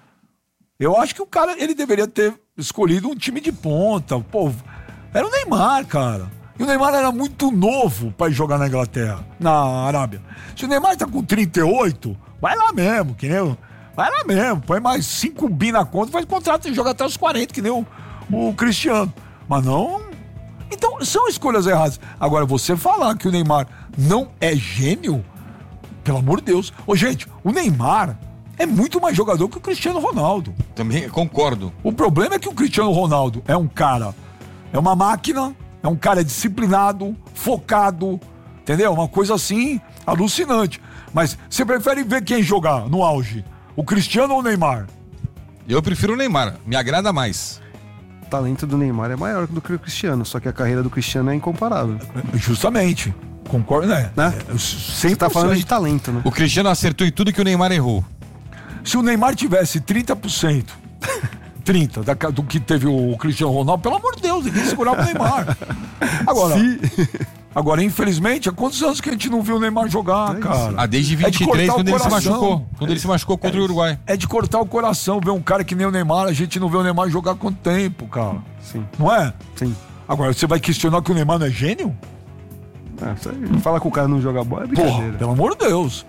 Eu acho que o cara, ele deveria ter escolhido um time de ponta. Pô, era o Neymar, cara. E o Neymar era muito novo para ir jogar na Inglaterra, na Arábia. Se o Neymar tá com trinta e oito, vai lá mesmo, que nem o... Vai lá mesmo, põe mais cinco bi na conta, faz contrato e joga até os quarenta, que nem o, o Cristiano. Mas não... Então, são escolhas erradas. Agora, você falar que o Neymar não é gênio, pelo amor de Deus. Ô, gente, o Neymar é muito mais jogador que o Cristiano Ronaldo. Também concordo. O problema é que o Cristiano Ronaldo é um cara, é uma máquina, É um cara disciplinado, focado, entendeu? Uma coisa assim, alucinante. Mas você prefere ver quem jogar no auge? O Cristiano ou o Neymar? Eu prefiro o Neymar, me agrada mais. O talento do Neymar é maior do que o Cristiano, só que a carreira do Cristiano é incomparável. Justamente. Concordo, né? né? Você tá falando de talento, né? O Cristiano acertou em tudo que o Neymar errou. Se o Neymar tivesse trinta por cento, trinta por cento do que teve o Cristiano Ronaldo, pelo amor de Deus, ninguém segurava o Neymar. Agora, Se... agora, infelizmente, há quantos anos que a gente não viu o Neymar jogar, cara? Ah, desde vinte e três, é de quando ele se machucou. Quando ele se machucou contra o Uruguai. É de cortar o coração ver um cara que nem o Neymar, a gente não vê o Neymar jogar há quanto tempo, cara? Sim. Não é? Sim. Agora, você vai questionar que o Neymar não é gênio? Ah, fala que o cara não joga bola é brincadeira. Porra, pelo amor de Deus.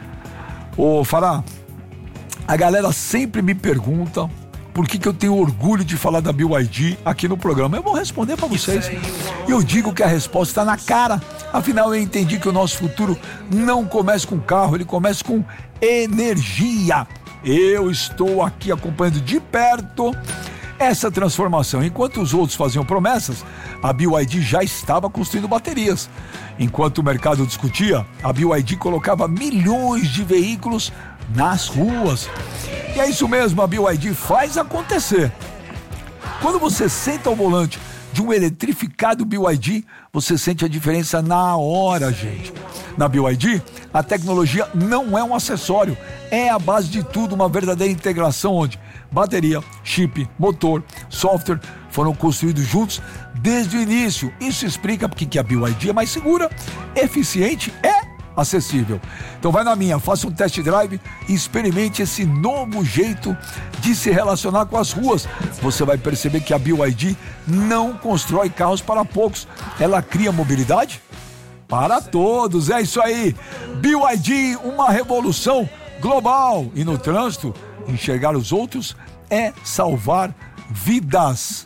Ô, Fará, a galera sempre me pergunta por que, que eu tenho orgulho de falar da B Y D aqui no programa. Eu vou responder pra vocês. E eu digo que a resposta está na cara. Afinal, eu entendi que o nosso futuro não começa com carro, ele começa com energia. Eu estou aqui acompanhando de perto essa transformação. Enquanto os outros faziam promessas, a B Y D já estava construindo baterias. Enquanto o mercado discutia, a B Y D colocava milhões de veículos nas ruas. E é isso mesmo, a B Y D faz acontecer. Quando você senta ao volante de um eletrificado B Y D, você sente a diferença na hora, gente. Na B Y D, a tecnologia não é um acessório, é a base de tudo, uma verdadeira integração onde bateria, chip, motor, software foram construídos juntos desde o início. Isso explica porque que a B Y D é mais segura, eficiente, é acessível. Então vai na minha, faça um test drive e experimente esse novo jeito de se relacionar com as ruas. Você vai perceber que a B Y D não constrói carros para poucos, ela cria mobilidade para todos. É isso aí, B Y D, uma revolução global. E no trânsito, enxergar os outros é salvar vidas.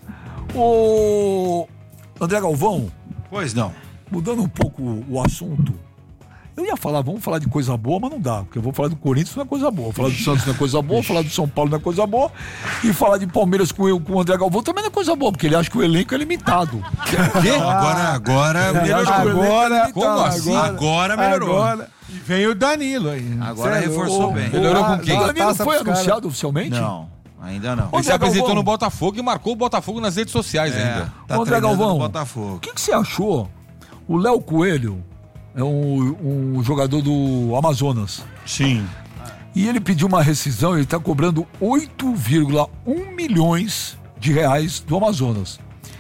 Ô André Galvão, Pois não. mudando um pouco o assunto, eu ia falar, vamos falar de coisa boa, mas não dá, porque eu vou falar do Corinthians não é coisa boa, falar do Santos não é coisa boa, falar do São Paulo não é coisa boa, e falar de Palmeiras com, eu, com o André Galvão também não é coisa boa, porque ele acha que o elenco é limitado. Quê? Agora, agora Ele acha que o elenco é Agora- limitado. Como assim? Agora melhorou. Agora, E veio o Danilo aí. Agora Cê é reforçou louco. bem. Melhorou com O quem? Danilo Taça foi pros caras. anunciado oficialmente? Não, ainda não. Ô, Ele se André apresentou Galvão. no Botafogo e marcou o Botafogo nas redes sociais É, ainda. tá Ô, André treinando Galvão, no Botafogo. O que, que você achou? O Léo Coelho é um, um jogador do Amazonas. Sim. E ele pediu uma rescisão, ele está cobrando oito vírgula um milhões de reais do Amazonas.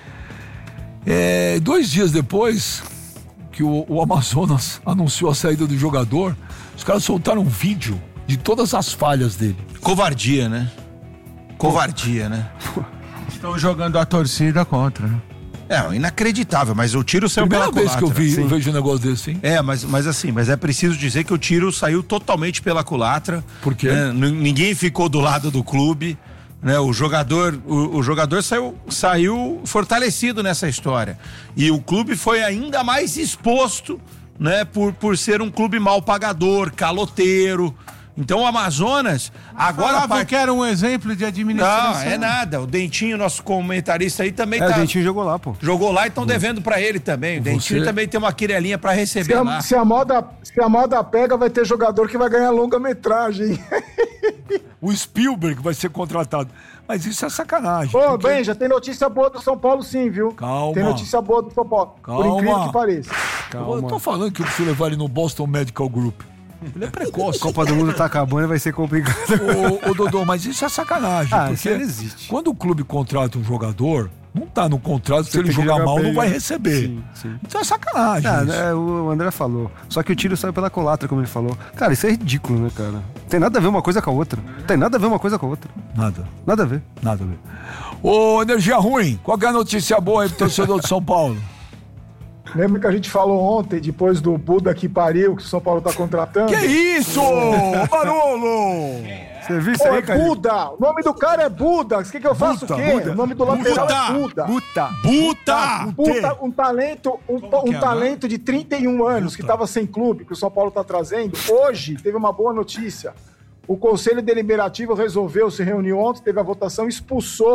É, dois dias depois que o, o Amazonas anunciou a saída do jogador, os caras soltaram um vídeo de todas as falhas dele. Covardia, né? Covardia, né? Estão jogando a torcida contra, né? É, inacreditável, mas o tiro saiu Primeira pela vez que eu, culatra. vi, Sim. eu vejo um negócio desse, hein? É, mas, mas assim, mas é preciso dizer que o tiro saiu totalmente pela culatra. Por quê? Né? N- Ninguém ficou do lado do clube, né? O jogador, o, o jogador saiu, saiu fortalecido nessa história. E o clube foi ainda mais exposto, né? Por, por ser um clube mal pagador, caloteiro. Então o Amazonas, agora... a Falava part- que era um exemplo de administração. Não, é nada. O Dentinho, nosso comentarista aí, também é, tá... o Dentinho jogou lá, pô. Jogou lá e estão devendo pra ele também. O Dentinho Você- também tem uma quirelinha pra Se receber lá. a, se, a moda, se a moda pega, vai ter jogador que vai ganhar longa-metragem. O Spielberg vai ser contratado. Mas isso é sacanagem. Ô, porque- Benja, tem notícia boa do São Paulo sim, viu? Calma. Tem notícia boa do São Paulo. Calma. Por incrível que pareça. Eu tô falando que eu preciso levar ele no Boston Medical Group. Ele é precoce. Copa do Mundo tá acabando e vai ser complicado. Ô, ô Dodô, mas isso é sacanagem. Ah, porque isso não existe. quando o clube contrata um jogador, não tá no contrato, se Você ele tem que jogar jogar mal, bem, não vai né? receber. Sim, sim. Então é sacanagem. Ah, isso. é, o André falou. Só que o tiro saiu pela culatra, como ele falou. Cara, isso é ridículo, né, cara? Tem nada a ver uma coisa com a outra. Tem nada a ver uma coisa com a outra. Nada, Nada a ver. nada a ver. Ô, energia ruim, qual que é a notícia boa aí pro torcedor de São Paulo? Lembra que a gente falou ontem, depois do Buda que pariu, que o São Paulo tá contratando? Que isso, Barolo? Você viu isso Pô, aí, é cara? Buda! O nome do cara é Buda. O que, que eu faço Buda, o quê? Buda. O nome do lateral Buda. é Buda. Puta. Puta! Puta, um talento, um, um que é, talento de trinta e um anos que estava sem clube, que o São Paulo está trazendo. Hoje teve uma boa notícia. O Conselho Deliberativo resolveu, se reuniu ontem, teve a votação, expulsou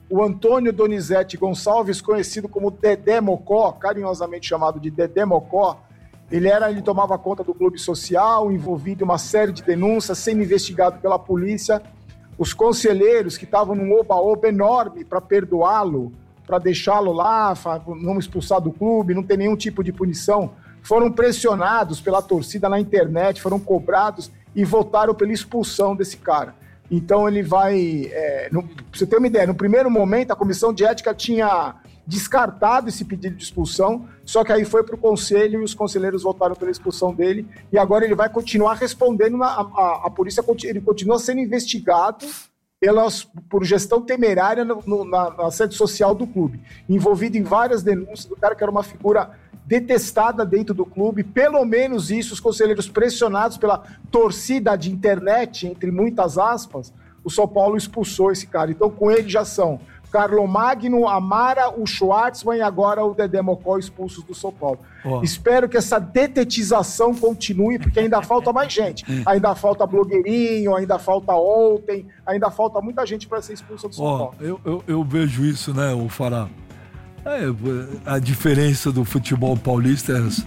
o Antônio Donizete Gonçalves, conhecido como Dedé Mocó, carinhosamente chamado de Dedé Mocó. Ele, era, ele tomava conta do clube social, envolvido em uma série de denúncias, sendo investigado pela polícia. Os conselheiros que estavam num oba-oba enorme para perdoá-lo, para deixá-lo lá, não expulsar do clube, não ter nenhum tipo de punição, foram pressionados pela torcida na internet, foram cobrados e votaram pela expulsão desse cara. Então ele vai... É, no, pra você ter uma ideia, no primeiro momento a comissão de ética tinha descartado esse pedido de expulsão, só que aí foi para o conselho e os conselheiros votaram pela expulsão dele, e agora ele vai continuar respondendo, na, a, a polícia ele continua sendo investigado pelas, por gestão temerária no, no, na, na sede social do clube, envolvido em várias denúncias do cara que era uma figura detestada dentro do clube. Pelo menos isso, os conselheiros pressionados pela torcida de internet, entre muitas aspas, o São Paulo expulsou esse cara. Então com ele já são Carlomagno, Amara, o Schwartzman e agora o Dedé Mocó expulsos do São Paulo. Oh. Espero que essa detetização continue, porque ainda falta mais gente. Ainda falta blogueirinho, ainda falta ontem, ainda falta muita gente para ser expulsa do São oh, Paulo. Eu, eu, eu vejo isso, né, o Fará? É, a diferença do futebol paulista é essa.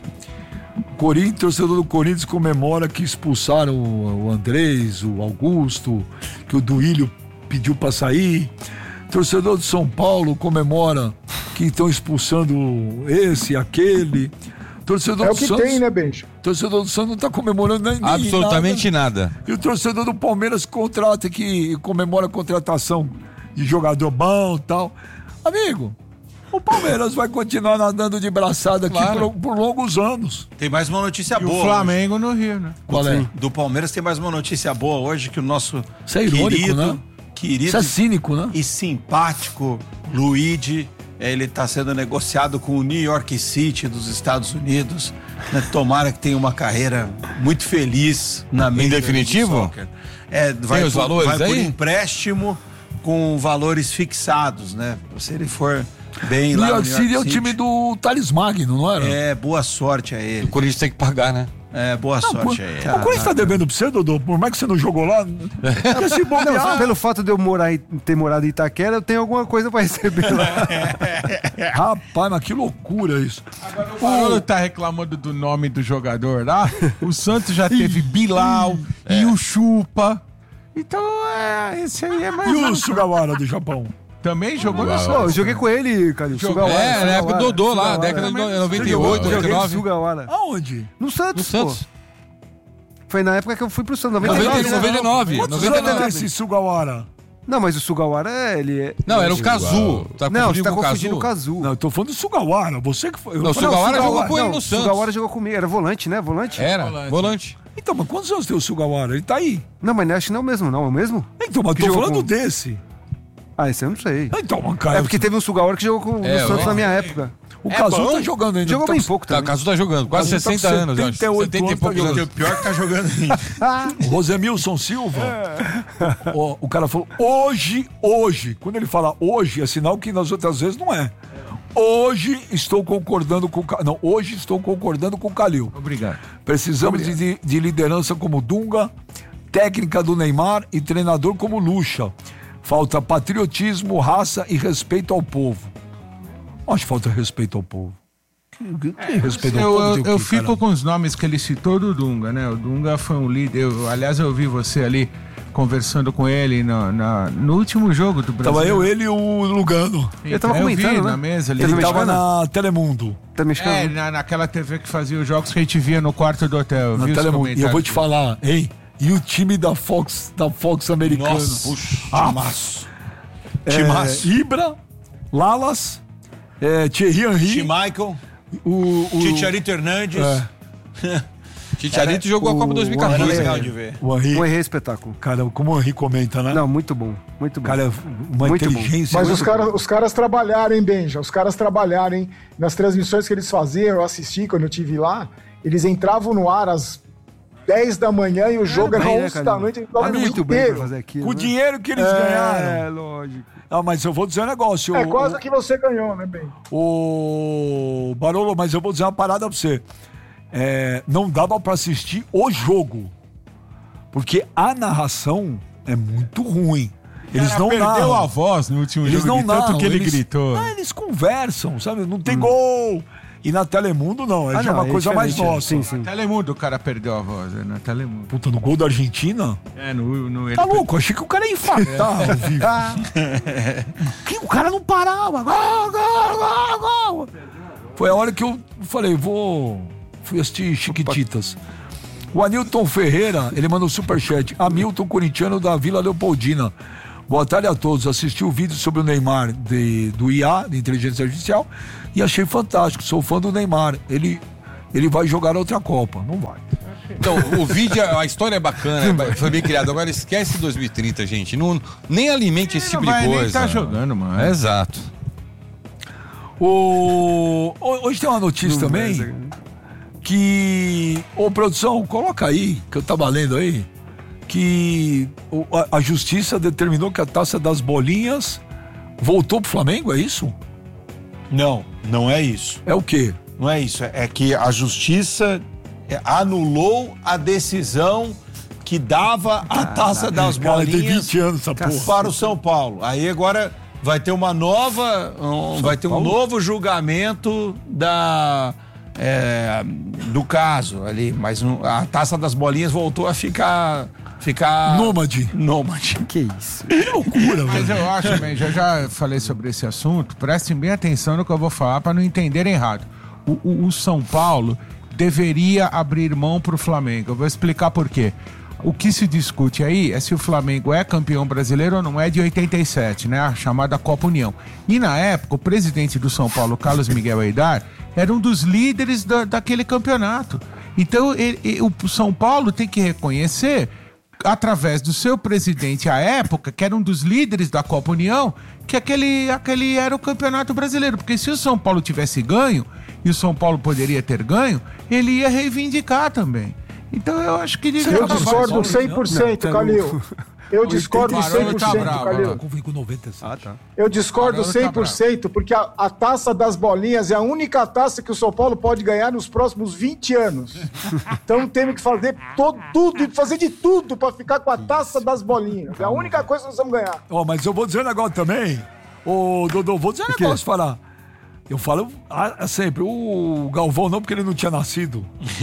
O Corinthians, o torcedor do Corinthians comemora que expulsaram o Andrés, o Augusto, que o Duílio pediu para sair. Torcedor do São Paulo comemora que estão expulsando esse, aquele. Torcedor é do o que Santos, tem, né, Benjo? Torcedor do Santos não está comemorando nem absolutamente nada. nada. E o torcedor do Palmeiras contrata, que comemora a contratação de jogador bom e tal. Amigo, o Palmeiras vai continuar nadando de braçada aqui claro. por, por longos anos. Tem mais uma notícia e boa. O Flamengo hoje. no Rio, né? Qual é? Do Palmeiras tem mais uma notícia boa hoje, que o nosso Isso é irônico, querido, né? querido Isso é cínico, né? E simpático Luigi, ele está sendo negociado com o New York City dos Estados Unidos. Né? Tomara que tenha uma carreira muito feliz na Em definitivo? É, vai tem os por, valores vai aí? por empréstimo com valores fixados, né? Se ele for bem lá New no York City é o time do Thales Magno, não era? É, boa sorte a ele. O Corinthians tem que pagar, né? É, boa não, sorte por, a ele. O Corinthians tá devendo pra você, Dodô? Por mais que você não jogou lá, é se bobear. Não, pelo fato de eu morar em, ter morado em Itaquera, eu tenho alguma coisa pra receber lá. Rapaz, mas que loucura isso. Agora o Barolo tá reclamando do nome do jogador lá. O Santos já teve Bilal é. e o Chupa. Então, é, esse aí é mais... E o Sugawara do Japão? Também jogou no Santos. Eu joguei com ele, cara. Jogou. É, na época do Dodô lá, década de noventa e oito, noventa e nove. Sugawara. Aonde? No Santos, No Santos. pô. Foi na época que eu fui pro Santos, noventa e nove. noventa e nove. Quantos anos tem esse Sugawara? Não, mas o Sugawara, é, ele é... Não, era o Kazu. Tá não, você tá com confundindo o Kazu. Não, eu tô falando do Sugawara. Você que foi... Não, o Sugawara jogou com ele no Santos. O Sugawara jogou comigo. Era volante, né? Volante? Era, volante. volante. Então, mas quantos anos tem o Sugawara? Ele tá aí. Não, mas acho que não é o mesmo, não. É o mesmo? Então, mas que tô falando com... desse. Ah, esse eu não sei. Então, mas cara... É porque teve um Sugawara que jogou com é, o Santos ó. na minha época. O é Kazu bom. tá jogando ainda. Jogou tá bem com... pouco também. Tá, o Kazu tá jogando, quase Kazu sessenta tá anos, acho. setenta e poucos anos. O pior que tá jogando ainda. O Rosemilson Silva, é. o, o cara falou, hoje, hoje. Quando ele fala hoje, é sinal que nas outras vezes não é. Hoje estou concordando com o... Não, hoje estou concordando com o Calil. Obrigado. Precisamos Obrigado. De, de liderança como Dunga, técnica do Neymar e treinador como Lucha. Falta patriotismo, raça e respeito ao povo. Acho que falta respeito ao povo. Que, que respeito ao eu, povo? Eu, eu que, fico cara? com os nomes que ele citou do Dunga, né? O Dunga foi um líder. Eu, aliás, eu vi você ali conversando com ele no, na, no último jogo do Brasil. Tava eu, ele e o Lugano. Ele tava comentando, vi, né? na mesa ali. Ele tava na Telemundo. Tá mexicano? É, na, naquela T V que fazia os jogos que a gente via no quarto do hotel. Na Vi Telemundo. E eu vou te falar, hein? E o time da Fox, da Fox americana. Nossa, puxa, ah, timaço. É, Timaço. Ibra, Lalas, é, Thierry Henry. T-Michael, o, o Chicharito Hernandes. É. Chicharito jogou o- a Copa dois mil e Era quatorze. É. legal de ver. O Henry. Um erro espetáculo. Cara, como o Henry comenta, né? Não, muito bom. Muito bom. Cara, uma Muito bom. inteligência. Mas muito os caras, os caras trabalharam, hein, Benja? Os caras trabalharam, hein? Nas transmissões que eles faziam, eu assisti quando eu estive lá, eles entravam no ar às dez da manhã e o jogo era bem, né, onze cara? da noite. Eles estavam Amigo, o muito dia bem pra inteiro. fazer aquilo. Com o né? dinheiro que eles É, ganharam. lógico. Ah, mas eu vou dizer um negócio. É o, quase o que você ganhou, né, Ben? O Barolo, mas eu vou dizer uma parada pra você. É, não dava pra assistir o jogo. Porque a narração é muito ruim. Eles Cara, não perdeu narram. a voz no último Eles jogo, não de tanto narram. que ele eles, gritou. Ah, eles conversam, sabe? Não tem gol. E na Telemundo não, é Ah, já não, uma é coisa mais diferente, é. nossa. Sim, sim. Na Telemundo o cara perdeu a voz, é na Telemundo. Puta, no gol da Argentina? É, no... no Tá ele louco, eu achei que o cara ia infartar ao vivo. Que o cara não parava. Gol, gol, gol, gol. Foi a hora que eu falei, vou... Fui assistir Chiquititas. O Anilton Ferreira, ele mandou superchat. Hamilton, corintiano da Vila Leopoldina. Boa tarde a todos. Assisti o vídeo sobre o Neymar de, do I A, de inteligência artificial, e achei fantástico. Sou fã do Neymar. Ele, ele vai jogar outra Copa. Não vai. Então, o vídeo, a história é bacana, foi bem criado. Agora esquece dois mil e trinta, gente. Não, nem alimente esse tipo não de vai nem coisa. tá jogando, mano. É, exato. O... Hoje tem uma notícia não também vai, que... Ô, produção, coloca aí, que eu tava lendo aí, que a, a justiça determinou que a taça das bolinhas voltou pro Flamengo, é isso? Não, não é isso. É o quê? Não é isso, é que a justiça anulou a decisão que dava a taça das Cara, tem bolinhas vinte anos essa porra. para o São Paulo. Aí agora vai ter uma nova, um, vai ter um novo julgamento da é, do caso ali, mas a taça das bolinhas voltou a ficar ficar nômade. Nômade. Que isso? Que loucura, Mas velho. eu acho, bem, já já falei sobre esse assunto, prestem bem atenção no que eu vou falar para não entenderem errado. O, o, o São Paulo deveria abrir mão pro Flamengo. Eu vou explicar por quê. O que se discute aí é se o Flamengo é campeão brasileiro ou não é de oitenta e sete, né? A chamada Copa União. E na época, o presidente do São Paulo, Carlos Miguel Aidar, era um dos líderes da, daquele campeonato. Então, ele, ele, o São Paulo tem que reconhecer, através do seu presidente à época, que era um dos líderes da Copa União, que aquele, aquele era o campeonato brasileiro. Porque se o São Paulo tivesse ganho, e o São Paulo poderia ter ganho, ele ia reivindicar também. Então eu acho que... Eu discordo cem por cento, Calil. Eu discordo cem por cento, Calil. Ah, tá. Eu discordo cem por cento, porque a, a taça das bolinhas é a única taça que o São Paulo pode ganhar nos próximos vinte anos. Então temos que fazer todo, tudo, fazer de tudo para ficar com a taça das bolinhas. É a única coisa que nós vamos ganhar. Ó, oh, mas eu vou dizer um negócio também. Ô, Dodô, vou dizer um negócio falar. Eu falo ah, sempre, o Galvão não, porque ele não tinha nascido.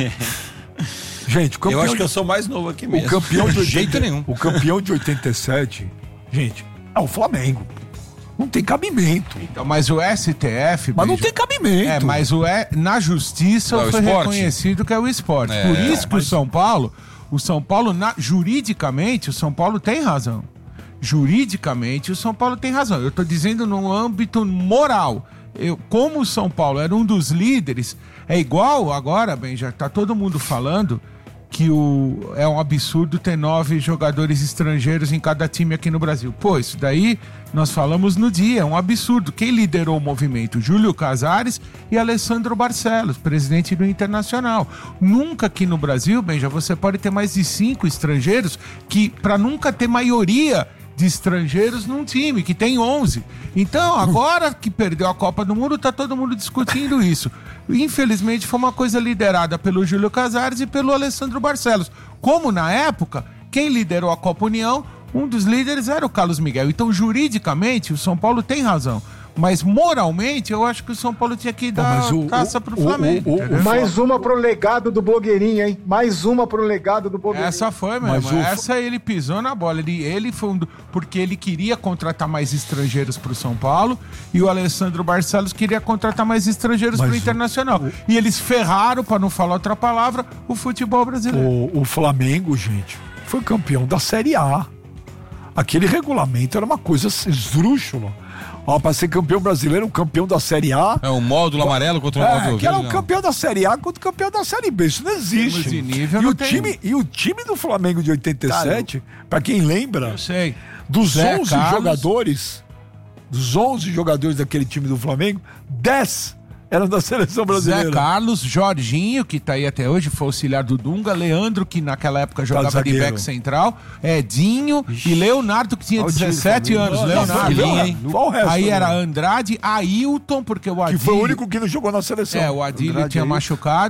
Gente, o campeão... Eu acho que eu sou mais novo aqui mesmo. O campeão de jeito nenhum. O campeão de oitenta e sete, gente, é o Flamengo. Não tem cabimento. Então, mas o S T F... Mas não Beijo, tem cabimento. É, mas o é, na justiça É o foi esporte. reconhecido que é o esporte. É, Por isso que mas- o São Paulo, o São Paulo, na- juridicamente, o São Paulo tem razão. Juridicamente, o São Paulo tem razão. Eu tô dizendo no âmbito moral. Eu, como o São Paulo era um dos líderes, é igual agora, bem, já tá todo mundo falando que o, é um absurdo ter nove jogadores estrangeiros em cada time aqui no Brasil. Pô, isso daí nós falamos no dia, é um absurdo. Quem liderou o movimento? Júlio Casares e Alessandro Barcelos, presidente do Internacional. Nunca aqui no Brasil, Benja, você pode ter mais de cinco estrangeiros, que para nunca ter maioria de estrangeiros num time, que tem onze. Então, agora que perdeu a Copa do Mundo, tá todo mundo discutindo isso. Infelizmente, foi uma coisa liderada pelo Júlio Casares e pelo Alessandro Barcelos. Como na época, quem liderou a Copa União, um dos líderes era o Carlos Miguel. Então, juridicamente, o São Paulo tem razão. Mas moralmente, eu acho que o São Paulo tinha que dar mas o- taça o- pro o- Flamengo. o- o- entendeu? Mais uma pro legado do blogueirinho, hein? Mais uma pro legado do blogueirinho. Essa foi mesmo. Mas o- Essa ele pisou na bola. Ele, ele foi um do, porque ele queria contratar mais estrangeiros pro São Paulo e o Alessandro Barcelos queria contratar mais estrangeiros Mas pro o- Internacional. E eles ferraram, para não falar outra palavra, o futebol brasileiro. O, o Flamengo, gente, foi campeão da Série A. Aquele regulamento era uma coisa esdrúxula. Ó, pra ser campeão brasileiro, o campeão da Série A. É um módulo amarelo contra um É, módulo que era o verde, não. campeão da Série A contra o campeão da Série B. Isso não existe. Termos de nível e, não o tem. time, e o time do Flamengo de oitenta e sete, pra quem lembra, Eu sei. dos Zé onze Carlos. jogadores, dos onze jogadores daquele time do Flamengo, dez eram da seleção brasileira. Zé Carlos, Jorginho, que tá aí até hoje, foi auxiliar do Dunga, Leandro, que naquela época jogava de zagueiro. back central, Edinho e Leonardo, que tinha Olha o time dezessete do anos. Flamengo. Leonardo, Nossa, hein? qual o resto, Aí né? era Andrade, Ailton, porque o Que Adílio... foi o único que não jogou na seleção. É, o Adílio Andrade tinha aí. machucado.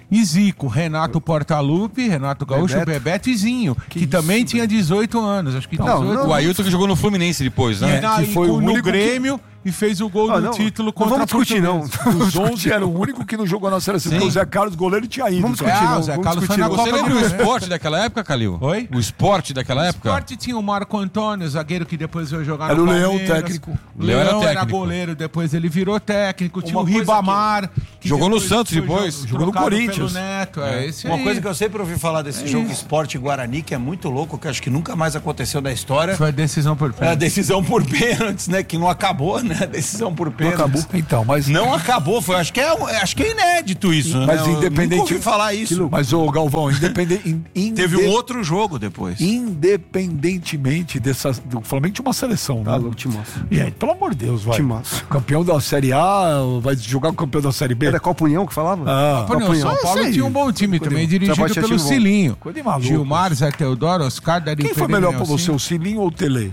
e Zico, Renato Portaluppi, Renato Gaúcho, Bebeto. Bebeto e Zinho, que, também tinha dezoito anos. Acho que Não, dezoito não, O Ailton que jogou no Fluminense depois, E, né? na, que e foi com- o no único que- Grêmio e fez o gol Ah, do não, título não contra vamos a discutir, não. Portuguesa. Dos onze era o único que não jogou na seleção. Sim. Porque o Zé Carlos, goleiro, tinha ido. Vamos só. discutir, Ah, não. o Zé Vamos Carlos foi discutir, na não. Copa Você lembra do o Mundo, né? esporte daquela época, Calil? Oi? O esporte daquela O época? esporte tinha o Marco Antônio, zagueiro que depois veio jogar Era no o Leão, Palmeiras. técnico. O Leão Leão era era, técnico. goleiro, depois ele virou técnico. Tinha Uma o coisa Ribamar. que Jogou no depois Santos foi depois. jo- Jogou no trocado Corinthians. pelo Neto, é, esse Uma aí. coisa que eu sempre ouvi falar desse jogo Esporte Guarani, que é muito louco, que acho que nunca mais aconteceu na história. Foi a decisão por É a pênalti. decisão por pênaltis, né? Que não acabou, né? A decisão por pênaltis. Acabou. Então, mas. Não acabou, foi, acho, que é, acho que é inédito isso, Mas né? Eu independente- nunca ouvi falar isso. Mas, ô Galvão, independente. in- Teve inde- um outro jogo depois. Independentemente dessa. Do Flamengo tinha uma seleção, Tá né? louco, timaço. Gente, pelo amor de Deus, vai. Timaço. Campeão da Série A, vai jogar com o campeão da Série B. Era Copa União que falava? Ah, Pô, não, Copa São União. Paulo Isso aí. tinha um bom time Coisa também, de- dirigido Trabalho pelo tinha time bom. Cilinho. Coisa de maluco. Gilmar, Zé Teodoro, Oscar, Dario quem foi Pereira, melhor pra você, Nelsinho. o Cilinho ou o Tele?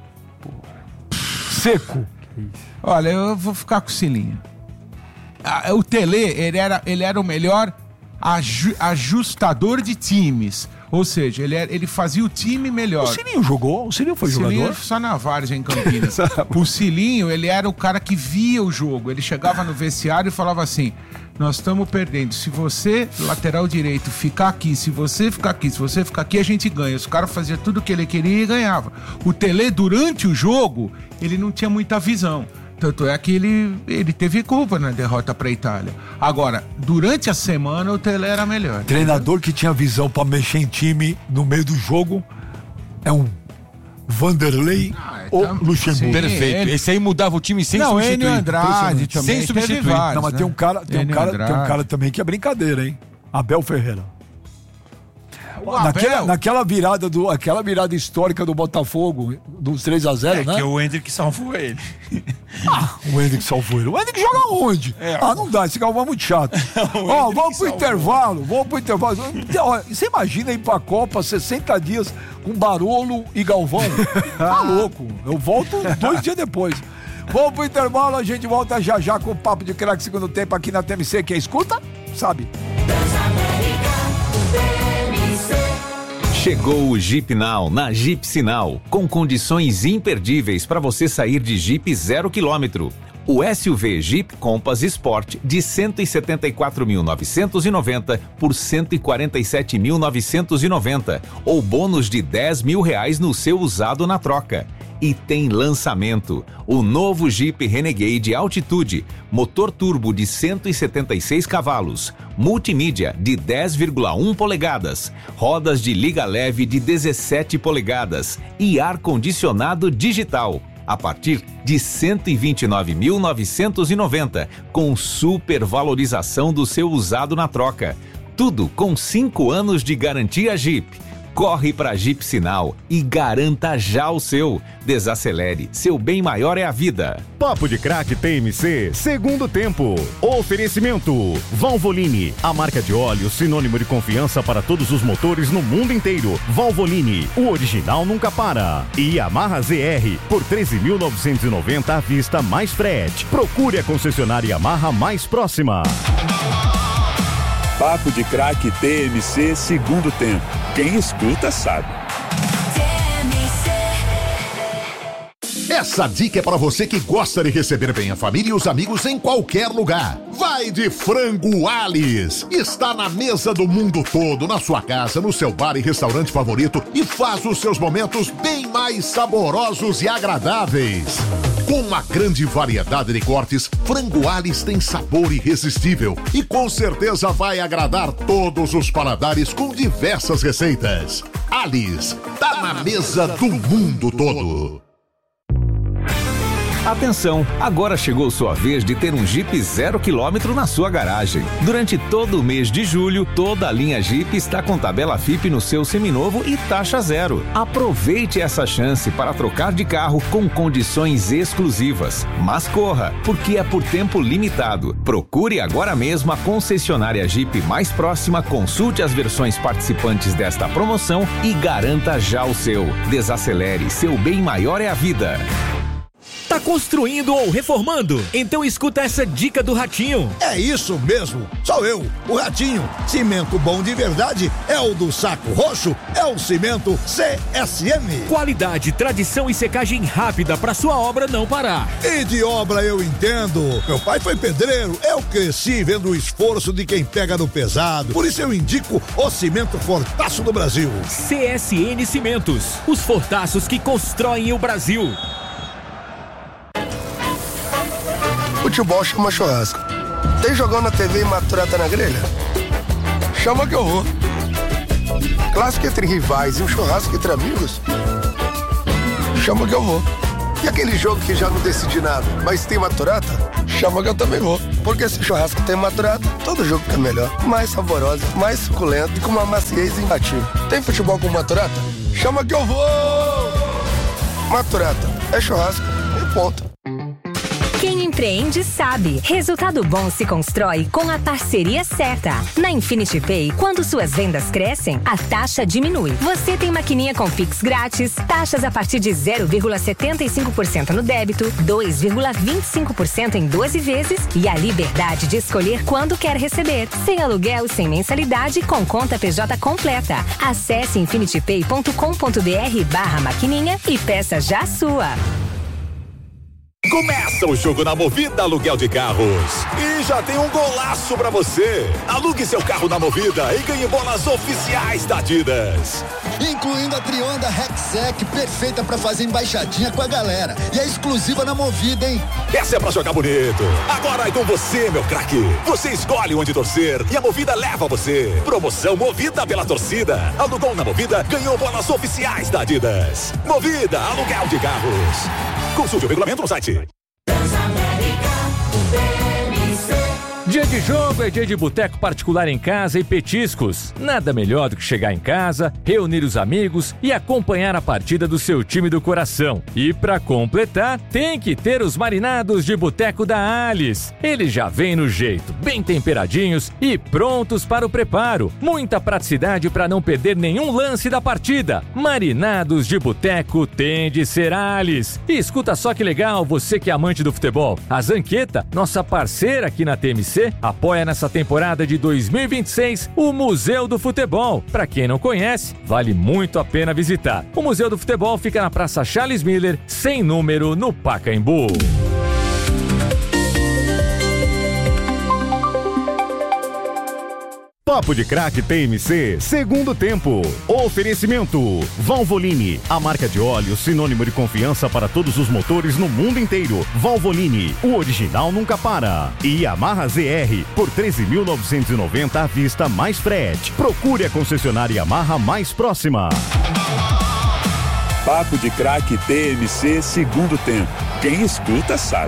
Seco. Olha, eu vou ficar com o Cilinho. Ah, o Tele, ele era, ele era o melhor aju- ajustador de times. Ou seja, ele, era- ele fazia o time melhor. O Cilinho jogou? O Cilinho foi O Cilinho jogador? só na Várzea, em Campinas. O Cilinho, ele era o cara que via o jogo. Ele chegava no vestiário e falava assim: nós estamos perdendo. Se você, lateral direito, ficar aqui, se você ficar aqui, se você ficar aqui, a gente ganha. Os caras faziam tudo o que ele queria e ganhava. O Tele, durante o jogo, ele não tinha muita visão. Tanto é que ele, ele teve culpa na derrota para a Itália. Agora, durante a semana, o Tele era melhor. Treinador que tinha visão pra mexer em time no meio do jogo é um Vanderlei Ah, ou então, Luxemburgo. sim. Perfeito. ele- Esse aí mudava o time sem Não, substituir. Enio Andrade Impressionante. também. Sem teve substituir. vários, Não, mas né? tem um cara, tem um Enio cara, tem um Andrade. cara também que é brincadeira, hein? Abel Ferreira. O Abel- Naquela, naquela virada do, aquela virada histórica do Botafogo, dos três a zero, É né? que o Hendrick salvou ele. O Hendrick salvou ele. O Hendrick joga onde? ah, não dá, esse Galvão é muito chato. Ó, vamos pro intervalo, vamos pro intervalo. Então, ó, você imagina ir pra Copa sessenta dias com Barolo e Galvão? Tá louco. Eu volto dois dias depois. Vamos pro intervalo, a gente volta já já com o Papo de Craque segundo tempo aqui na T M C. Quem escuta, sabe. Chegou o Jeep Now na Jeep Sinal, com condições imperdíveis para você sair de Jeep zero quilômetro. O S U V Jeep Compass Sport de cento e setenta e quatro mil novecentos e noventa por cento e quarenta e sete mil novecentos e noventa, ou bônus de dez mil reais no seu usado na troca. E tem lançamento, o novo Jeep Renegade Altitude, motor turbo de cento e setenta e seis cavalos, multimídia de dez vírgula um polegadas, rodas de liga leve de dezessete polegadas e ar-condicionado digital, a partir de cento e vinte e nove mil novecentos e noventa, com supervalorização do seu usado na troca. Tudo com cinco anos de garantia Jeep. Corre pra Jeep Sinal e garanta já o seu. Desacelere, seu bem maior é a vida. Papo de Craque T M C, segundo tempo. Oferecimento Valvoline, a marca de óleo sinônimo de confiança para todos os motores no mundo inteiro. Valvoline, o original nunca para. E Yamaha Z R, por treze mil novecentos e noventa à vista mais frete. Procure a concessionária Yamaha mais próxima. Papo de Craque T M C segundo tempo. Quem escuta sabe. Essa dica é para você que gosta de receber bem a família e os amigos em qualquer lugar. Vai de Frango Alice. Está na mesa do mundo todo, na sua casa, no seu bar e restaurante favorito e faz os seus momentos bem mais saborosos e agradáveis. Com uma grande variedade de cortes, Frango Alice tem sabor irresistível e com certeza vai agradar todos os paladares com diversas receitas. Alice, tá na mesa do mundo todo. Atenção, agora chegou sua vez de ter um Jeep zero quilômetro na sua garagem. Durante todo o mês de julho, toda a linha Jeep está com tabela F I P no seu seminovo e taxa zero. Aproveite essa chance para trocar de carro com condições exclusivas. Mas corra, porque é por tempo limitado. Procure agora mesmo a concessionária Jeep mais próxima, consulte as versões participantes desta promoção e garanta já o seu. Desacelere, seu bem maior é a vida. Tá construindo ou reformando? Então escuta essa dica do Ratinho. É isso mesmo, sou eu, o Ratinho. Cimento bom de verdade é o do Saco Roxo, é o cimento C S M. Qualidade, tradição e secagem rápida pra sua obra não parar. E de obra eu entendo. Meu pai foi pedreiro, eu cresci vendo o esforço de quem pega no pesado. Por isso eu indico o cimento Fortaço do Brasil. C S N Cimentos, os fortaços que constroem o Brasil. Futebol chama churrasco. Tem jogão na T V e maturata na grelha? Chama que eu vou. Clássico entre rivais e um churrasco entre amigos? Chama que eu vou. E aquele jogo que já não decidi nada, mas tem maturata? Chama que eu também vou. Porque se churrasco tem maturata, todo jogo fica melhor. Mais saborosa, mais suculento e com uma maciez imbatível. Tem futebol com maturata? Chama que eu vou! Maturata é churrasco e ponto. Quem empreende sabe. Resultado bom se constrói com a parceria certa. Na Infinity Pay, quando suas vendas crescem, a taxa diminui. Você tem maquininha com Pix grátis, taxas a partir de zero vírgula setenta e cinco por cento no débito, dois vírgula vinte e cinco por cento em doze vezes e a liberdade de escolher quando quer receber. Sem aluguel, sem mensalidade, com conta P J completa. Acesse infinitypay ponto com ponto br barra maquininha e peça já a sua. Começa o jogo na Movida Aluguel de Carros. E já tem um golaço pra você. Alugue seu carro na Movida e ganhe bolas oficiais da Adidas. Incluindo a Trionda Rexec, perfeita pra fazer embaixadinha com a galera. E é exclusiva na Movida, hein? Essa é pra jogar bonito. Agora é com você, meu craque. Você escolhe onde torcer e a Movida leva você. Promoção Movida pela torcida. Alugou na Movida, ganhou bolas oficiais da Adidas. Movida Aluguel de Carros. Consulte o regulamento no site. Dia de jogo é dia de boteco particular em casa e petiscos. Nada melhor do que chegar em casa, reunir os amigos e acompanhar a partida do seu time do coração. E pra completar, tem que ter os marinados de boteco da Alice. Eles já vêm no jeito, bem temperadinhos e prontos para o preparo. Muita praticidade para não perder nenhum lance da partida. Marinados de boteco tem de ser Alice. E escuta só que legal, você que é amante do futebol. A Zanqueta, nossa parceira aqui na T M C, apoia nessa temporada de dois mil e vinte e seis o Museu do Futebol. Para quem não conhece, vale muito a pena visitar. O Museu do Futebol fica na Praça Charles Miller, sem número, no Pacaembu. Papo de Craque T M C, segundo tempo. Oferecimento Valvoline, a marca de óleo sinônimo de confiança para todos os motores no mundo inteiro. Valvoline, o original nunca para. E Yamaha Z R, por treze mil novecentos e noventa à vista mais frete. Procure a concessionária Yamaha mais próxima. Papo de Craque T M C, segundo tempo. Quem escuta sabe.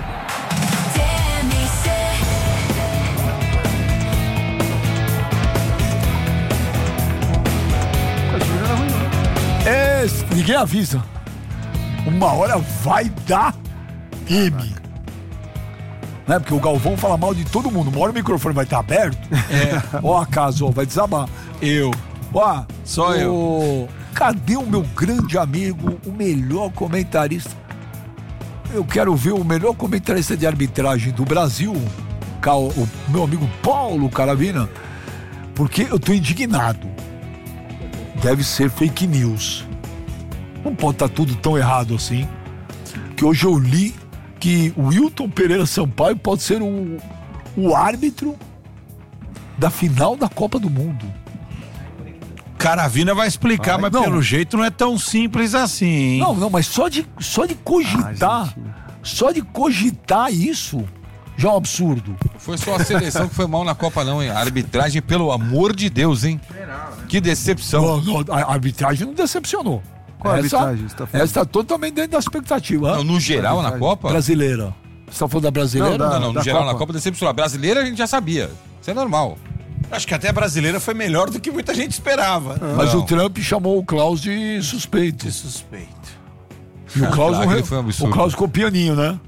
É, ninguém avisa. Uma hora vai dar M. Né? Porque o Galvão fala mal de todo mundo. Uma hora o microfone vai estar aberto. É. Ó, acaso, ó, vai desabar. Eu. Ó, Só o... eu. Cadê o meu grande amigo, o melhor comentarista? Eu quero ver o melhor comentarista de arbitragem do Brasil, o meu amigo Paulo Caravina, porque eu tô indignado. Deve ser fake news. Não pode estar tudo tão errado assim. Que hoje eu li que o Wilton Pereira Sampaio pode ser o, o árbitro da final da Copa do Mundo. Caravina vai explicar, Ai, mas não. pelo jeito não é tão simples assim, hein? Não, não, mas só de, só de cogitar, ah, só de cogitar isso já é um absurdo. Foi só a seleção que foi mal na Copa, não, hein? A arbitragem, pelo amor de Deus, hein? Que decepção. Não, não, a arbitragem não decepcionou. Qual essa, arbitragem? Tá essa está totalmente dentro da expectativa. Não, no geral, na Copa? Brasileira. Você está falando da brasileira? Não, não, não no geral, Copa. na Copa decepcionou. A brasileira a gente já sabia. Isso é normal. Acho que até a brasileira foi melhor do que muita gente esperava. Ah, Mas não. o Trump chamou o Klaus de suspeito. De suspeito. E o Klaus, ah, um, o Klaus ficou pianinho, né?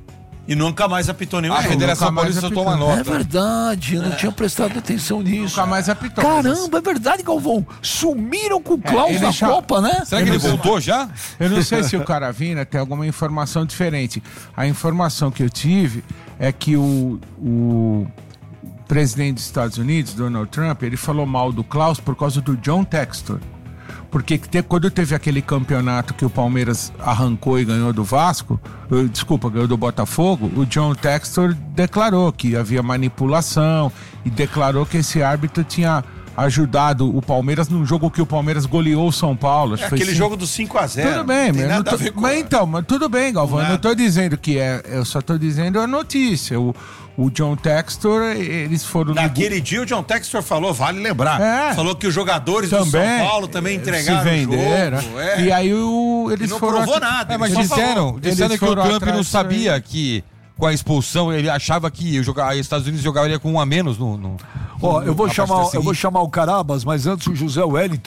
E nunca mais apitou nenhum A jogo. Federação Paulista toma nota. É verdade, eu não é. tinha prestado atenção nisso. Nunca mais apitou. Caramba, é verdade, Galvão. Sumiram com o Klaus é, na já... Copa, né? Será que ele voltou já? Eu não sei se o Caravina tem alguma informação diferente. A informação que eu tive é que o, o presidente dos Estados Unidos, Donald Trump, ele falou mal do Klaus por causa do John Textor. Porque te, quando teve aquele campeonato que o Palmeiras arrancou e ganhou do Vasco, uh, desculpa, ganhou do Botafogo, o John Textor declarou que havia manipulação e declarou que esse árbitro tinha ajudado o Palmeiras num jogo que o Palmeiras goleou o São Paulo. É aquele cinco... jogo do cinco a zero. Tudo bem, mas, não tô... com... mas então, mas tudo bem, Galvão, eu não tô dizendo que é, eu só tô dizendo a notícia. O, o John Textor, eles foram... Naquele no... dia o John Textor falou, vale lembrar, é. falou que os jogadores também, do São Paulo também entregaram se venderam, o jogo. É. E aí o, eles e não foram... provou nada. É, mas disseram, disseram que o Trump não sabia aí. que... Com a expulsão, ele achava que os Estados Unidos jogaria com um a menos no. no Ó, eu vou chamar, eu vou chamar o Carabas, mas antes o José Wellington.